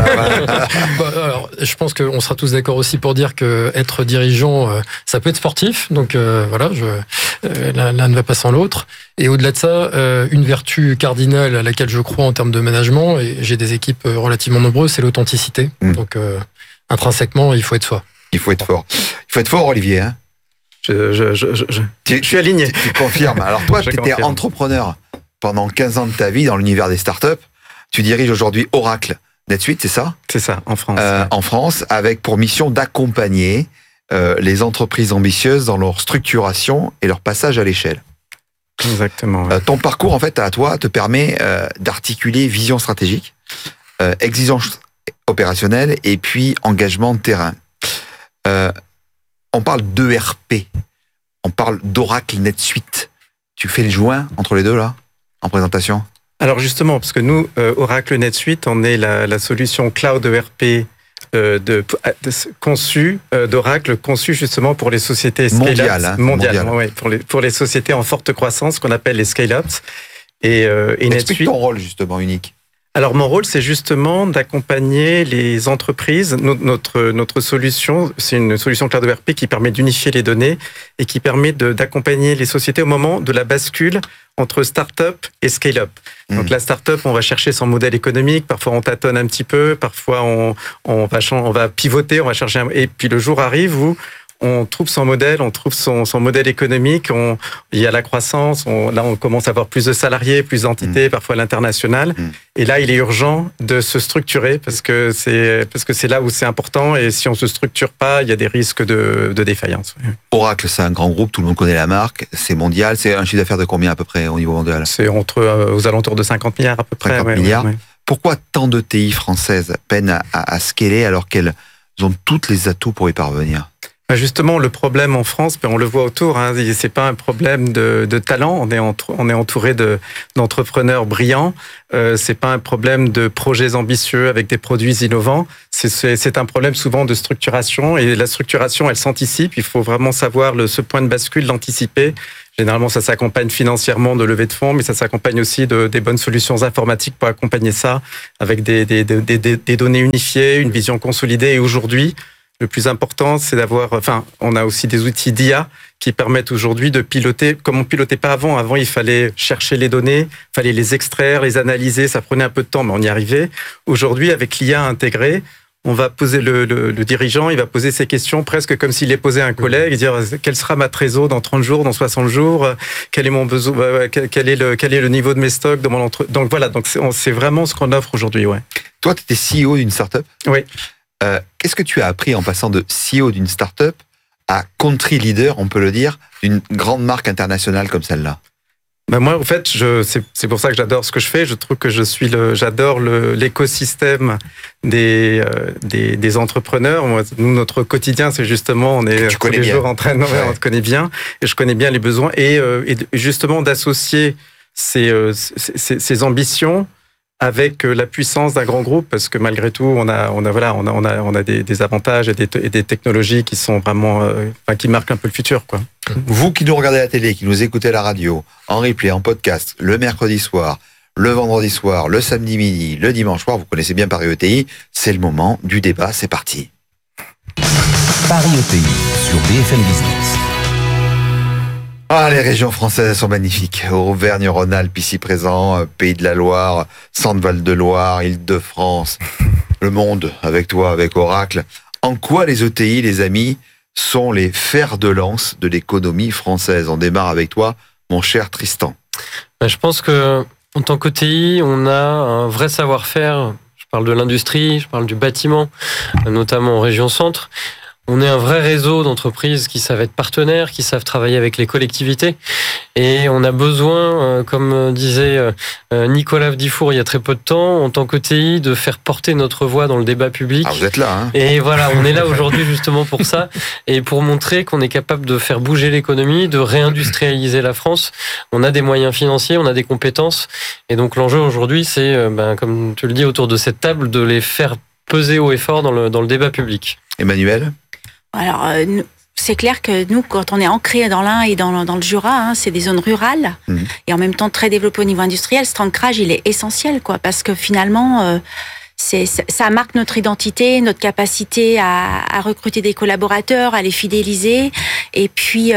Alors, je pense qu'on sera tous d'accord aussi pour dire que être dirigeant, ça peut être sportif, donc l'un ne va pas sans l'autre. Et au-delà de ça, une vertu cardinale à laquelle je crois en termes de management, et j'ai des équipes relativement nombreuses, c'est l'authenticité. Donc, intrinsèquement, il faut être soi. Il faut être fort. Il faut être fort, Olivier. Hein, je suis aligné. Tu confirmes. Alors toi, tu étais entrepreneur pendant 15 ans de ta vie dans l'univers des startups. Tu diriges aujourd'hui Oracle NetSuite, c'est ça ? C'est ça, en France. En France, avec pour mission d'accompagner les entreprises ambitieuses dans leur structuration et leur passage à l'échelle. Exactement. Ton parcours, en fait, à toi, te permet d'articuler vision stratégique, exigence opérationnelle et puis engagement de terrain. On parle d'ERP, on parle d'Oracle NetSuite. Tu fais le joint entre les deux, là, en présentation ? Alors justement, parce que nous, Oracle NetSuite, on est la solution cloud ERP conçue d'Oracle, conçue justement pour les sociétés scale-up. Mondiales. Ouais, pour les sociétés en forte croissance, qu'on appelle les scale-ups. Et NetSuite. Explique ton rôle, justement, unique. Alors mon rôle, c'est justement d'accompagner les entreprises. Notre solution, c'est une solution cloud ERP qui permet d'unifier les données et qui permet d'accompagner les sociétés au moment de la bascule entre start-up et scale-up. Donc la start-up, on va chercher son modèle économique, parfois on tâtonne un petit peu, parfois on va pivoter, on va chercher et puis le jour arrive où on trouve son modèle, on trouve son modèle économique, il y a la croissance, là on commence à avoir plus de salariés, plus d'entités, parfois à l'international. Et là, il est urgent de se structurer parce que c'est là où c'est important, et si on se structure pas, il y a des risques de défaillance. Oracle, c'est un grand groupe, tout le monde connaît la marque, c'est mondial, c'est un chiffre d'affaires de combien à peu près au niveau mondial? C'est aux alentours de 50 milliards à peu près. 50 milliards. Pourquoi tant de TI françaises peinent à scaler alors qu'elles ont tous les atouts pour y parvenir? Justement, le problème en France, on le voit autour, c'est pas un problème de talent. On est entouré d'entrepreneurs brillants. C'est pas un problème de projets ambitieux avec des produits innovants. C'est un problème souvent de structuration, et la structuration, elle s'anticipe. Il faut vraiment savoir ce point de bascule, l'anticiper. Généralement, ça s'accompagne financièrement de levée de fonds, mais ça s'accompagne aussi des bonnes solutions informatiques pour accompagner ça avec des données unifiées, une vision consolidée. Et aujourd'hui, le plus important, c'est on a aussi des outils d'IA qui permettent aujourd'hui de piloter, comme on pilotait pas avant. Avant, il fallait chercher les données, il fallait les extraire, les analyser, ça prenait un peu de temps, mais on y arrivait. Aujourd'hui, avec l'IA intégrée, on va poser le dirigeant, il va poser ses questions presque comme s'il les posait à un collègue, et dire quelle sera ma trésor dans 30 jours, dans 60 jours, quel est mon besoin, quel est le niveau de mes stocks dans mon entreprise. Donc voilà, c'est vraiment ce qu'on offre aujourd'hui. Ouais. Toi, tu étais CEO d'une start-up. Oui. Qu'est-ce que tu as appris en passant de CEO d'une start-up à country leader, on peut le dire, d'une grande marque internationale comme celle-là? Moi, en fait, c'est pour ça que j'adore ce que je fais. Je trouve que j'adore l'écosystème des entrepreneurs. Nous, notre quotidien, c'est justement, on est tous les jours en train de, on te connaît bien, et je connais bien les besoins, et justement d'associer ces ambitions avec la puissance d'un grand groupe, parce que malgré tout, on a des avantages et des technologies qui sont vraiment, qui marquent un peu le futur, quoi. Vous qui nous regardez à la télé, qui nous écoutez à la radio, en replay, en podcast, le mercredi soir, le vendredi soir, le samedi midi, le dimanche soir, vous connaissez bien Paris ETI, c'est le moment du débat, c'est parti. Paris ETI sur BFM Business. Ah, les régions françaises sont magnifiques. Auvergne-Rhône-Alpes ici présent, Pays de la Loire, Centre-Val de Loire, Île-de-France, le monde avec toi, avec Oracle. En quoi les ETI, les amis, sont les fers de lance de l'économie française? On démarre avec toi, mon cher Tristan. Je pense que en tant qu'ETI, on a un vrai savoir-faire. Je parle de l'industrie, je parle du bâtiment, notamment en région centre. On est un vrai réseau d'entreprises qui savent être partenaires, qui savent travailler avec les collectivités. Et on a besoin, comme disait Nicolas Difour il y a très peu de temps, en tant qu'ETI, de faire porter notre voix dans le débat public. Ah, vous êtes là, hein? Et voilà, on est là aujourd'hui justement pour ça, et pour montrer qu'on est capable de faire bouger l'économie, de réindustrialiser la France. On a des moyens financiers, on a des compétences. Et donc l'enjeu aujourd'hui, c'est, comme tu le dis, autour de cette table, de les faire peser haut et fort dans le débat public. Emmanuel? Alors, c'est clair que nous, quand on est ancré dans l'Ain et dans le Jura, c'est des zones rurales et en même temps très développées au niveau industriel. Cet ancrage, il est essentiel, quoi, parce que finalement, ça marque notre identité, notre capacité à recruter des collaborateurs, à les fidéliser. Et puis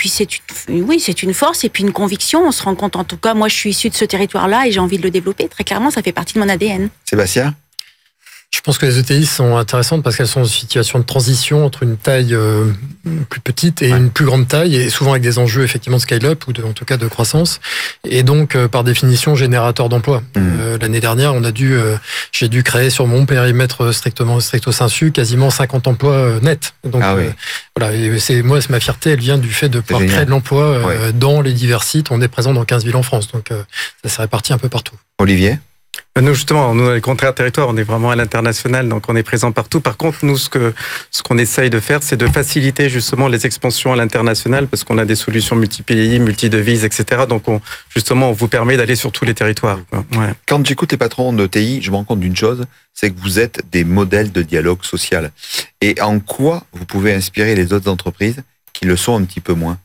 c'est une force et puis une conviction. On se rend compte, en tout cas, moi, je suis issue de ce territoire-là et j'ai envie de le développer. Très clairement, ça fait partie de mon ADN. Sébastien? Je pense que les ETI sont intéressantes parce qu'elles sont en situation de transition entre une taille plus petite et une plus grande taille, et souvent avec des enjeux effectivement de scale-up ou en tout cas de croissance, et donc par définition générateur d'emplois. L'année dernière, j'ai dû créer sur mon périmètre stricto sensu quasiment 50 emplois nets. Donc voilà, et moi, ma fierté, elle vient du fait de pouvoir créer de l'emploi dans les divers sites. On est présent dans 15 villes en France, donc ça s'est réparti un peu partout. Olivier? Nous, justement, nous, les contraires territoires, on est vraiment à l'international, donc on est présent partout. Par contre, nous, ce qu'on essaye de faire, c'est de faciliter justement les expansions à l'international, parce qu'on a des solutions multi-pays, multi-devises, etc. Donc, on vous permet d'aller sur tous les territoires. Ouais. Quand j'écoute les patrons de TI, je me rends compte d'une chose, c'est que vous êtes des modèles de dialogue social. Et en quoi vous pouvez inspirer les autres entreprises qui le sont un petit peu moins?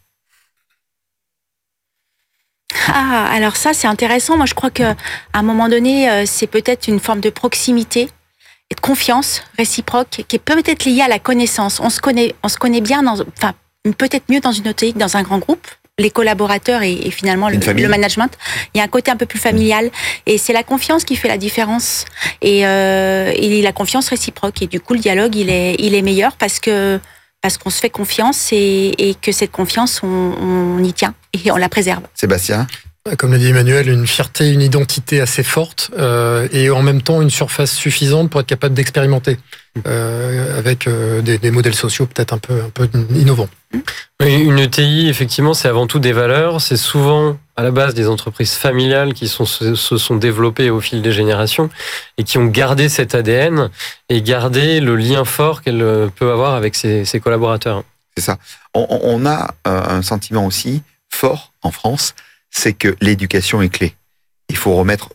Ah, alors ça, c'est intéressant. Moi, je crois qu'à un moment donné, c'est peut-être une forme de proximité et de confiance réciproque qui est peut-être liée à la connaissance. On se connaît bien, peut-être mieux dans une ETI que dans un grand groupe. Les collaborateurs et finalement le management. Il y a un côté un peu plus familial et c'est la confiance qui fait la différence et la confiance réciproque. Et du coup, le dialogue, il est meilleur parce que parce qu'on se fait confiance et que cette confiance, on y tient et on la préserve. Sébastien ? Comme l'a dit Emmanuel, une fierté, une identité assez forte et en même temps une surface suffisante pour être capable d'expérimenter avec des modèles sociaux peut-être un peu innovants. Une ETI, effectivement, c'est avant tout des valeurs. C'est souvent à la base des entreprises familiales qui se sont développées au fil des générations et qui ont gardé cet ADN et gardé le lien fort qu'elle peut avoir avec ses collaborateurs. C'est ça. On a un sentiment aussi fort en France, c'est que l'éducation est clé. Il faut remettre,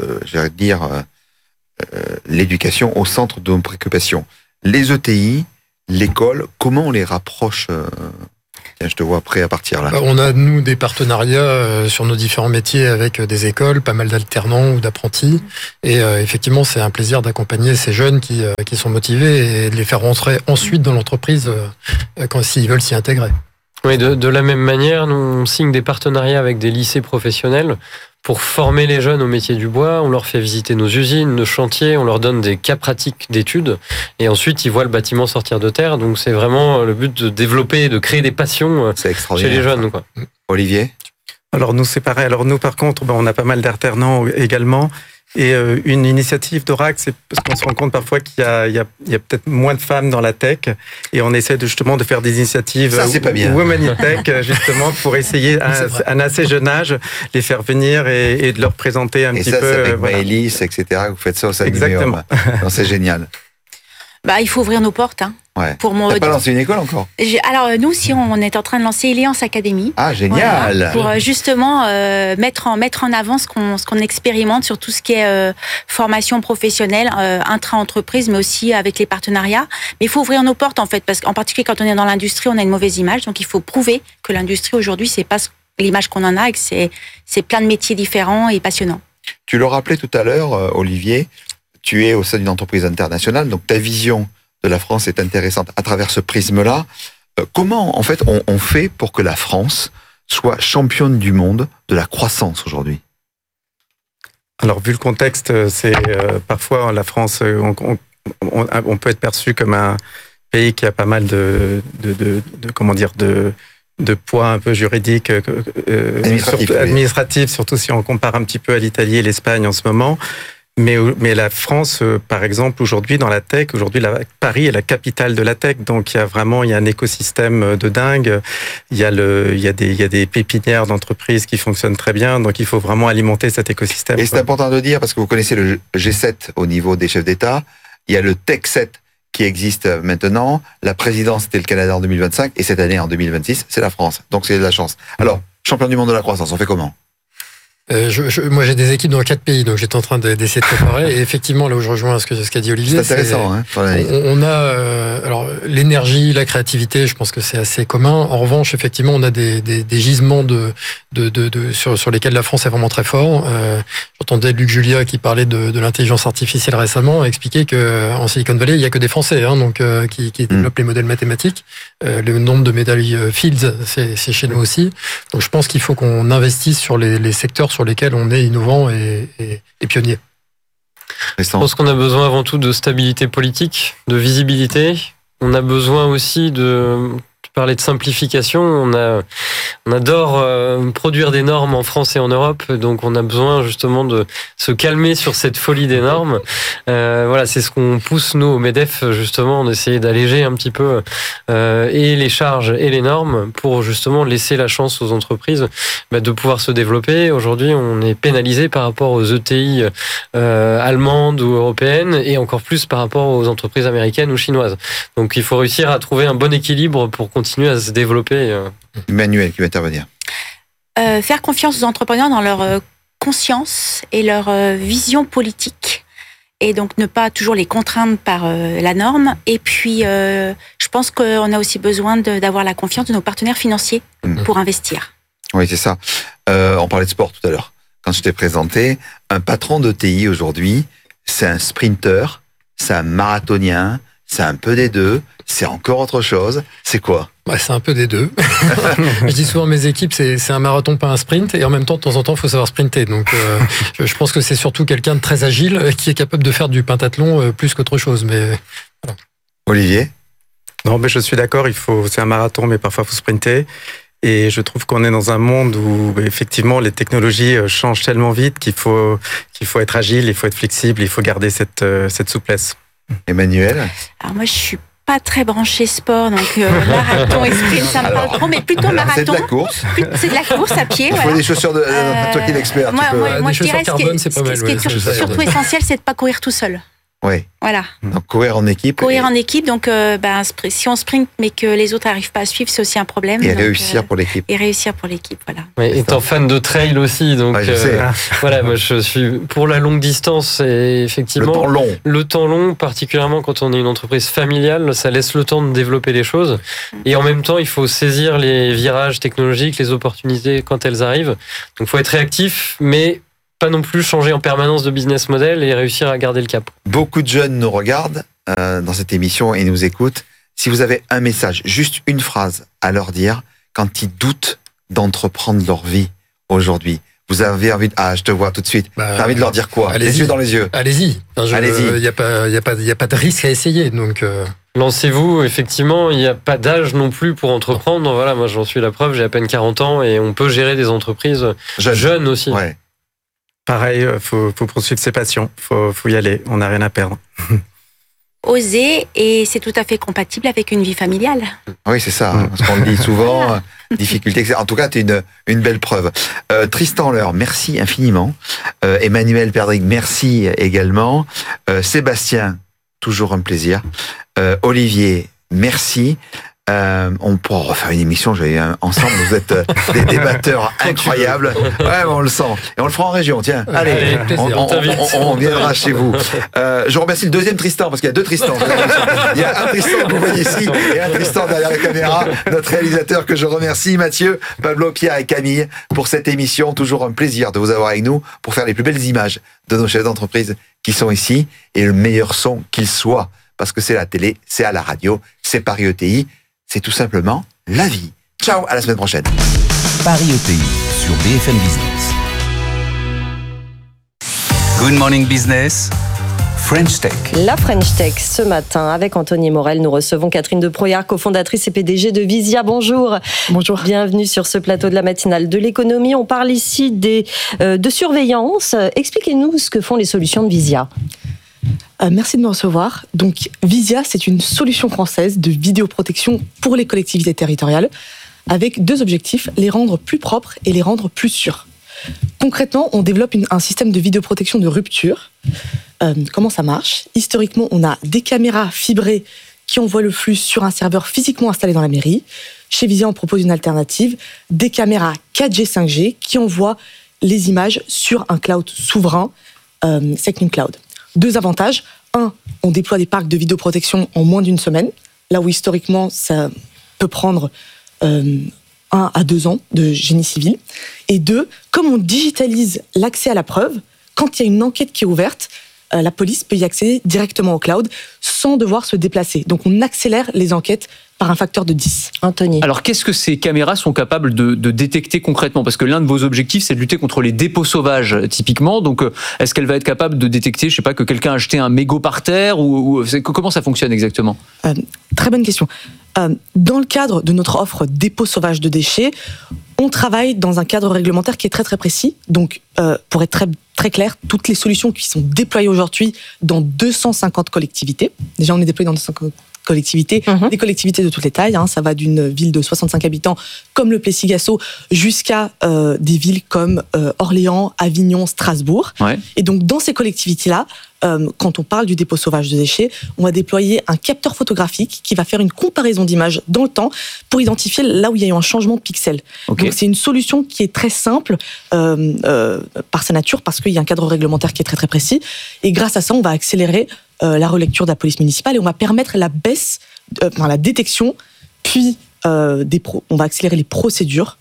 l'éducation au centre de nos préoccupations. Les ETI, l'école, comment on les rapproche Tiens, je te vois prêt à partir là. On a, nous, des partenariats sur nos différents métiers avec des écoles, pas mal d'alternants ou d'apprentis. Et effectivement, c'est un plaisir d'accompagner ces jeunes qui sont motivés et de les faire rentrer ensuite dans l'entreprise s'ils veulent s'y intégrer. Oui, de la même manière, nous, on signe des partenariats avec des lycées professionnels pour former les jeunes au métier du bois. On leur fait visiter nos usines, nos chantiers, on leur donne des cas pratiques d'études et ensuite ils voient le bâtiment sortir de terre. Donc c'est vraiment le but de développer, de créer des passions chez les jeunes. Quoi. Olivier ? Alors nous c'est pareil. Alors nous par contre, on a pas mal d'alternants également. Et une initiative d'Oracle, c'est parce qu'on se rend compte parfois qu'il y a peut-être moins de femmes dans la tech, et on essaie justement de faire des initiatives Women in Tech, justement, pour essayer à un assez jeune âge les faire venir et de leur présenter un petit peu. Et ça, c'est avec Maëlys, etc. Vous faites ça au sein du Exactement. Non, c'est génial. Il faut ouvrir nos portes. Hein. Ouais. Pour mon... T'as pas lancé une école encore ? Alors nous, si on est en train de lancer Eliance Academy. Ah génial ! Voilà, pour justement mettre en avant ce qu'on expérimente sur tout ce qui est formation professionnelle, intra-entreprise, mais aussi avec les partenariats. Mais il faut ouvrir nos portes en fait, parce qu'en particulier quand on est dans l'industrie, on a une mauvaise image, donc il faut prouver que l'industrie aujourd'hui, c'est pas l'image qu'on en a, et que c'est plein de métiers différents et passionnants. Tu le rappelais tout à l'heure, Olivier. Tu es au sein d'une entreprise internationale, donc ta vision de la France est intéressante à travers ce prisme-là. Comment, en fait, on fait pour que la France soit championne du monde de la croissance aujourd'hui ? Alors, vu le contexte, c'est parfois la France, on peut être perçu comme un pays qui a pas mal de poids un peu juridique, administratif, surtout si on compare un petit peu à l'Italie et l'Espagne en ce moment. Mais la France, par exemple, aujourd'hui, dans la tech, Paris est la capitale de la tech. Donc, il y a un écosystème de dingue. Il y a des pépinières d'entreprises qui fonctionnent très bien. Donc, il faut vraiment alimenter cet écosystème. Et c'est important de dire, parce que vous connaissez le G7 au niveau des chefs d'État. Il y a le Tech 7 qui existe maintenant. La présidence, c'était le Canada en 2025. Et cette année, en 2026, c'est la France. Donc, c'est de la chance. Alors, champion du monde de la croissance, on fait comment ? Moi, j'ai des équipes dans 4 pays, donc j'étais en train d'essayer de préparer. Et effectivement, là où je rejoins ce qu'a dit Olivier, c'est intéressant. On a alors l'énergie, la créativité. Je pense que c'est assez commun. En revanche, effectivement, on a des gisements sur lesquels la France est vraiment très fort. J'entendais Luc Julia qui parlait de l'intelligence artificielle récemment, expliquer que en Silicon Valley, il y a que des Français, donc qui développent les modèles mathématiques. Le nombre de médailles Fields, c'est chez nous aussi. Donc, je pense qu'il faut qu'on investisse sur les secteurs sur lesquels on est innovant et pionnier. Je pense qu'on a besoin avant tout de stabilité politique, de visibilité. On a besoin aussi Tu parlais de simplification. On adore produire des normes en France et en Europe, donc on a besoin justement de se calmer sur cette folie des normes. C'est ce qu'on pousse nous au MEDEF, justement, d'essayer d'alléger un petit peu et les charges et les normes pour justement laisser la chance aux entreprises de pouvoir se développer. Aujourd'hui, on est pénalisé par rapport aux ETI allemandes ou européennes et encore plus par rapport aux entreprises américaines ou chinoises. Donc il faut réussir à trouver un bon équilibre pour continuer à se développer. Emmanuel qui va intervenir. Faire confiance aux entrepreneurs dans leur conscience et leur vision politique. Et donc ne pas toujours les contraindre par la norme. Et puis, je pense qu'on a aussi besoin d'avoir la confiance de nos partenaires financiers pour investir. Oui, c'est ça. On parlait de sport tout à l'heure. Quand je t'ai présenté, un patron de TI aujourd'hui, c'est un sprinter, c'est un marathonien, c'est un peu des deux, c'est encore autre chose. C'est quoi ? C'est un peu des deux. Je dis souvent à mes équipes, c'est un marathon, pas un sprint. Et en même temps, de temps en temps, il faut savoir sprinter. Donc, je pense que c'est surtout quelqu'un de très agile qui est capable de faire du pentathlon plus qu'autre chose. Mais voilà. Olivier ? Non, mais je suis d'accord, c'est un marathon, mais parfois il faut sprinter. Et je trouve qu'on est dans un monde où, effectivement, les technologies changent tellement vite qu'il faut être agile, il faut être flexible, il faut garder cette souplesse. Emmanuelle ? Alors moi, je suis pas très branchée sport, donc marathon et sprint, ça me parle trop, mais plutôt marathon. C'est de la course. C'est de la course à pied, Il faut des chaussures de... toi qui es l'expert. Moi je dirais ce qui est surtout essentiel, c'est de pas courir tout seul. Oui. Voilà. Donc courir en équipe. En équipe, donc si on sprint mais que les autres n'arrivent pas à suivre, c'est aussi un problème. Et réussir pour l'équipe. Voilà. Oui, étant fan de trail aussi, donc voilà, moi je suis pour la longue distance et effectivement le temps long, particulièrement quand on est une entreprise familiale, ça laisse le temps de développer les choses. Et en même temps, il faut saisir les virages technologiques, les opportunités quand elles arrivent. Donc il faut être réactif, mais pas non plus changer en permanence de business model et réussir à garder le cap. Beaucoup de jeunes nous regardent dans cette émission et nous écoutent. Si vous avez un message, juste une phrase à leur dire quand ils doutent d'entreprendre leur vie aujourd'hui, vous avez envie de... Ah, je te vois tout de suite. T'as envie de leur dire quoi ? Les yeux dans les yeux. Allez-y. Il n'y a pas de risque à essayer. Donc lancez-vous, effectivement, il n'y a pas d'âge non plus pour entreprendre. Voilà, moi j'en suis la preuve, j'ai à peine 40 ans et on peut gérer des entreprises jeunes aussi. Ouais. Pareil, faut poursuivre ses passions, faut y aller, on n'a rien à perdre. Oser, et c'est tout à fait compatible avec une vie familiale. Oui, c'est ça, parce qu'on le dit souvent, difficulté, etc. En tout cas, tu es une belle preuve. Tristan Leur, merci infiniment. Emmanuelle Perdrick, merci également. Sébastien, toujours un plaisir. Olivier, merci. On pourra refaire une émission, ensemble, vous êtes des débatteurs incroyables. Ouais, on le sent. Et on le fera en région, tiens. Allez, on viendra chez vous. Je remercie le deuxième Tristan, parce qu'il y a deux Tristans. Il y a un Tristan que vous voyez ici, et un Tristan derrière la caméra, notre réalisateur que je remercie, Mathieu, Pablo, Pierre et Camille, pour cette émission. Toujours un plaisir de vous avoir avec nous pour faire les plus belles images de nos chefs d'entreprise qui sont ici, et le meilleur son qu'il soit, parce que c'est la télé, c'est à la radio, c'est Paris ETI. C'est tout simplement la vie. Ciao, à la semaine prochaine. Paris ETI sur BFM Business. Good morning business. French Tech. La French Tech, ce matin, avec Anthony Morel, nous recevons Catherine de Proyard, cofondatrice et PDG de Visia. Bonjour. Bonjour. Bienvenue sur ce plateau de la matinale de l'économie. On parle ici de surveillance. Expliquez-nous ce que font les solutions de Visia. Merci de me recevoir. Donc, Visia, c'est une solution française de vidéoprotection pour les collectivités territoriales, avec deux objectifs, les rendre plus propres et les rendre plus sûrs. Concrètement, on développe un système de vidéoprotection de rupture. Comment ça marche ? Historiquement, on a des caméras fibrées qui envoient le flux sur un serveur physiquement installé dans la mairie. Chez Visia, on propose une alternative, des caméras 4G, 5G qui envoient les images sur un cloud souverain, Secnum Cloud. Deux avantages. Un, on déploie des parcs de vidéoprotection en moins d'une semaine, là où historiquement, ça peut prendre 1 à 2 ans de génie civil. Et deux, comme on digitalise l'accès à la preuve, quand il y a une enquête qui est ouverte, la police peut y accéder directement au cloud sans devoir se déplacer. Donc on accélère les enquêtes par un facteur de 10. Anthony. Alors qu'est-ce que ces caméras sont capables de détecter concrètement ? Parce que l'un de vos objectifs, c'est de lutter contre les dépôts sauvages, typiquement. Donc est-ce qu'elle va être capable de détecter, je sais pas, que quelqu'un a jeté un mégot par terre ou comment ça fonctionne exactement ? Très bonne question. Dans le cadre de notre offre dépôt sauvage de déchets, on travaille dans un cadre réglementaire qui est très très précis. Donc, pour être très, très clair, toutes les solutions qui sont déployées aujourd'hui dans 250 collectivités, déjà on est déployé dans 250 collectivités, des collectivités de toutes les tailles, ça va d'une ville de 65 habitants comme le Plessis-Gassot jusqu'à des villes comme Orléans, Avignon, Strasbourg. Ouais. Et donc dans ces collectivités-là, quand on parle du dépôt sauvage de déchets, on va déployer un capteur photographique qui va faire une comparaison d'images dans le temps pour identifier là où il y a eu un changement de pixel. Okay. Donc c'est une solution qui est très simple par sa nature parce qu'il y a un cadre réglementaire qui est très très précis. Et grâce à ça, on va accélérer la relecture de la police municipale et on va permettre la baisse, la détection, puis on va accélérer les procédures.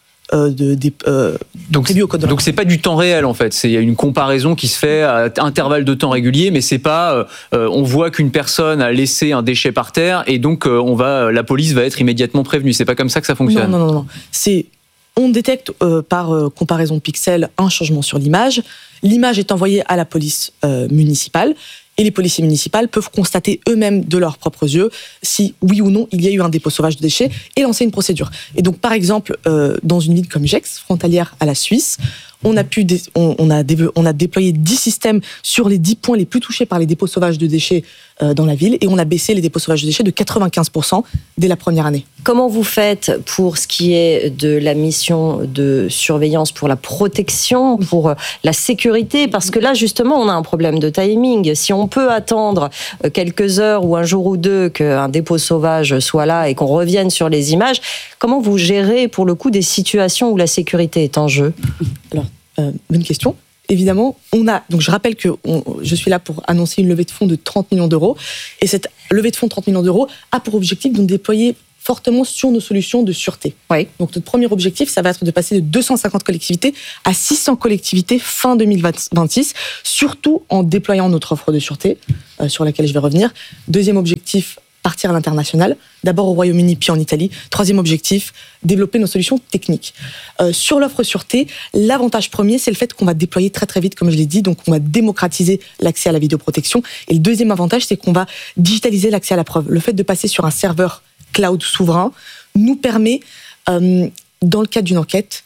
Donc c'est pas du temps réel en fait, il y a une comparaison qui se fait à intervalles de temps réguliers, mais c'est pas on voit qu'une personne a laissé un déchet par terre et donc la police va être immédiatement prévenue. C'est pas comme ça que ça fonctionne. Non. On détecte par comparaison de pixels un changement sur l'image. L'image est envoyée à la police municipale et les policiers municipaux peuvent constater eux-mêmes de leurs propres yeux si, oui ou non, il y a eu un dépôt sauvage de déchets et lancer une procédure. Et donc, par exemple, dans une ville comme Gex, frontalière à la Suisse, on a déployé 10 systèmes sur les 10 points les plus touchés par les dépôts sauvages de déchets dans la ville, et on a baissé les dépôts sauvages de déchets de 95% dès la première année. Comment vous faites pour ce qui est de la mission de surveillance, pour la protection, pour la sécurité? Parce que là, justement, on a un problème de timing. Si on peut attendre quelques heures ou un jour ou deux qu'un dépôt sauvage soit là et qu'on revienne sur les images, comment vous gérez, pour le coup, des situations où la sécurité est en jeu? Alors, bonne question. Évidemment, donc je rappelle que je suis là pour annoncer une levée de fonds de 30 millions d'euros. Et cette levée de fonds de 30 millions d'euros a pour objectif de nous déployer fortement sur nos solutions de sûreté. Oui. Donc notre premier objectif, ça va être de passer de 250 collectivités à 600 collectivités fin 2026, surtout en déployant notre offre de sûreté, sur laquelle je vais revenir. Deuxième objectif, partir à l'international, d'abord au Royaume-Uni puis en Italie. Troisième objectif, développer nos solutions techniques. Sur l'offre sûreté, l'avantage premier, c'est le fait qu'on va déployer très très vite, comme je l'ai dit, donc on va démocratiser l'accès à la vidéoprotection. Et le deuxième avantage, c'est qu'on va digitaliser l'accès à la preuve. Le fait de passer sur un serveur cloud souverain nous permet, dans le cadre d'une enquête,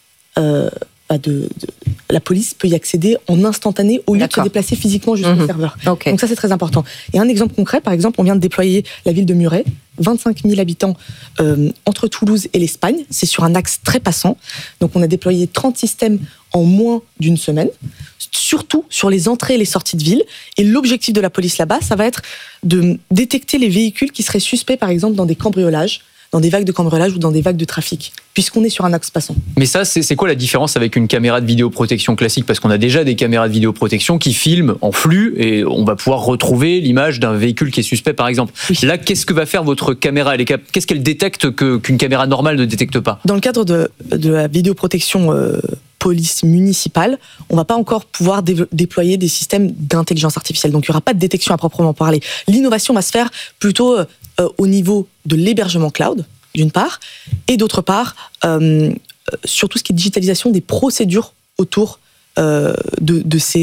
la police peut y accéder en instantané au lieu de se déplacer physiquement jusqu'au serveur. Okay. Donc ça, c'est très important. Et un exemple concret, par exemple, on vient de déployer la ville de Muret, 25 000 habitants entre Toulouse et l'Espagne. C'est sur un axe très passant. Donc on a déployé 30 systèmes en moins d'une semaine, surtout sur les entrées et les sorties de ville. Et l'objectif de la police là-bas, ça va être de détecter les véhicules qui seraient suspects, par exemple, dans des cambriolages, dans des vagues de cambriolage ou dans des vagues de trafic, puisqu'on est sur un axe passant. Mais ça, c'est quoi la différence avec une caméra de vidéoprotection classique? Parce qu'on a déjà des caméras de vidéoprotection qui filment en flux et on va pouvoir retrouver l'image d'un véhicule qui est suspect, par exemple. Oui. Là, qu'est-ce que va faire votre caméra? Qu'est-ce qu'elle détecte qu'une caméra normale ne détecte pas? Dans le cadre de la vidéoprotection police municipale, on ne va pas encore pouvoir déployer des systèmes d'intelligence artificielle. Donc, il n'y aura pas de détection à proprement parler. L'innovation va se faire plutôt au niveau de l'hébergement cloud, d'une part, et d'autre part, sur tout ce qui est digitalisation des procédures autour de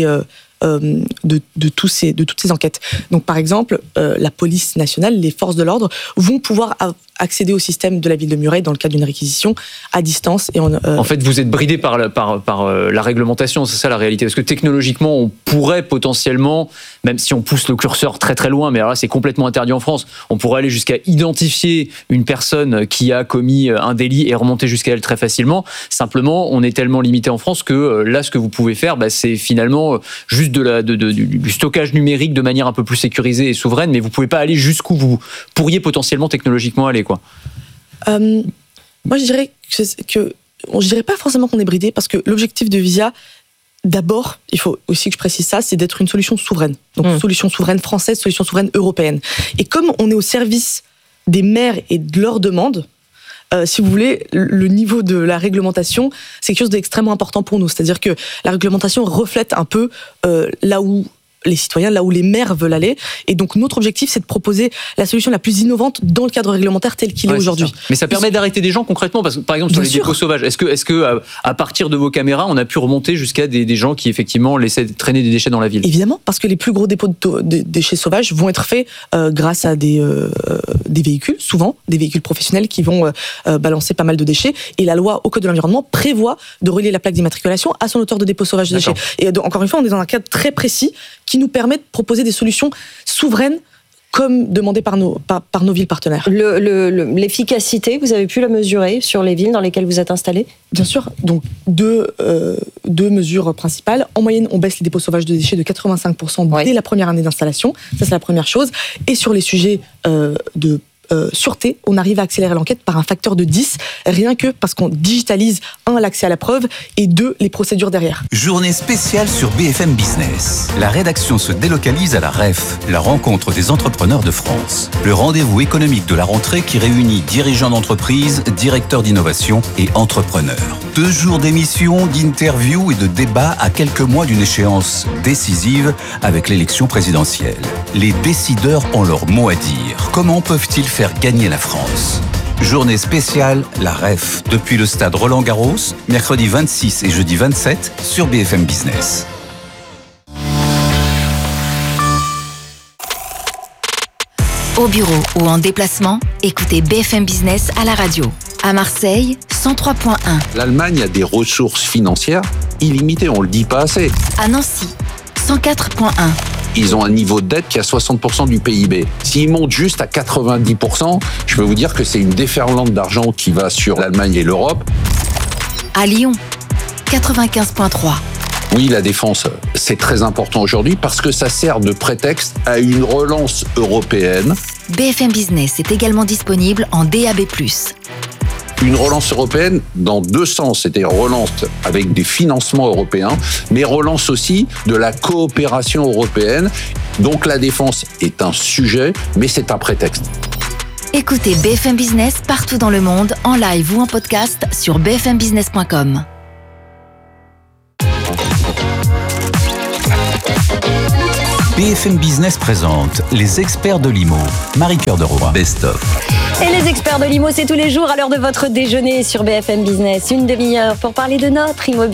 toutes ces enquêtes. Donc, par exemple, la police nationale, les forces de l'ordre vont pouvoir accéder au système de la ville de Muret dans le cadre d'une réquisition à distance. Et en fait, vous êtes bridé par la réglementation, c'est ça la réalité. Parce que technologiquement, on pourrait potentiellement, même si on pousse le curseur très très loin, mais alors là c'est complètement interdit en France, on pourrait aller jusqu'à identifier une personne qui a commis un délit et remonter jusqu'à elle très facilement. Simplement, on est tellement limité en France que là, ce que vous pouvez faire, c'est finalement juste du stockage numérique de manière un peu plus sécurisée et souveraine, mais vous pouvez pas aller jusqu'où vous pourriez potentiellement technologiquement aller, quoi. Moi, je dirais je dirais pas forcément qu'on est bridé, parce que l'objectif de Visia, d'abord, il faut aussi que je précise ça, c'est d'être une solution souveraine. Donc, solution souveraine française, solution souveraine européenne. Et comme on est au service des maires et de leurs demandes, si vous voulez, le niveau de la réglementation, c'est quelque chose d'extrêmement important pour nous. C'est-à-dire que la réglementation reflète un peu là où les citoyens, là où les maires veulent aller. Et donc, notre objectif, c'est de proposer la solution la plus innovante dans le cadre réglementaire tel qu'il est aujourd'hui. Mais ça permet d'arrêter des gens concrètement, parce que, par exemple, sur les dépôts sauvages, est-ce que à partir de vos caméras, on a pu remonter jusqu'à des gens qui, effectivement, laissaient traîner des déchets dans la ville? Évidemment, parce que les plus gros dépôts de déchets sauvages vont être faits grâce à des véhicules, souvent des véhicules professionnels qui vont balancer pas mal de déchets. Et la loi au Code de l'environnement prévoit de relier la plaque d'immatriculation à son auteur de dépôt sauvage de déchets. Et donc, encore une fois, on est dans un cadre très précis qui nous permet de proposer des solutions souveraines comme demandé par nos villes partenaires. L'efficacité, vous avez pu la mesurer sur les villes dans lesquelles vous êtes installés? Bien sûr. Donc, deux mesures principales. En moyenne, on baisse les dépôts sauvages de déchets de 85% dès la première année d'installation. Ça, c'est la première chose. Et sur les sujets de sûreté, on arrive à accélérer l'enquête par un facteur de 10, rien que parce qu'on digitalise, 1, l'accès à la preuve, et 2, les procédures derrière. Journée spéciale sur BFM Business. La rédaction se délocalise à la REF, la rencontre des entrepreneurs de France. Le rendez-vous économique de la rentrée qui réunit dirigeants d'entreprise, directeurs d'innovation et entrepreneurs. 2 jours d'émissions, d'interviews et de débats à quelques mois d'une échéance décisive avec l'élection présidentielle. Les décideurs ont leur mot à dire. Comment peuvent-ils faire gagner la France? Journée spéciale, la REF, depuis le stade Roland-Garros, mercredi 26 et jeudi 27 sur BFM Business. Au bureau ou en déplacement, écoutez BFM Business à la radio. À Marseille, 103.1. L'Allemagne a des ressources financières illimitées, on le dit pas assez. À Nancy, 104.1. Ils ont un niveau de dette qui est à 60% du PIB. S'ils montent juste à 90%, je peux vous dire que c'est une déferlante d'argent qui va sur l'Allemagne et l'Europe. À Lyon, 95.3. Oui, la défense, c'est très important aujourd'hui parce que ça sert de prétexte à une relance européenne. BFM Business est également disponible en DAB+. Une relance européenne dans deux sens, c'est-à-dire relance avec des financements européens, mais relance aussi de la coopération européenne. Donc la défense est un sujet, mais c'est un prétexte. Écoutez BFM Business partout dans le monde, en live ou en podcast sur bfmbusiness.com. BFM Business présente les experts de l'IMO. Marie-Cœur de Roy, Best of. Et les experts de l'IMO, c'est tous les jours à l'heure de votre déjeuner sur BFM Business. Une demi-heure pour parler de notre immobilier.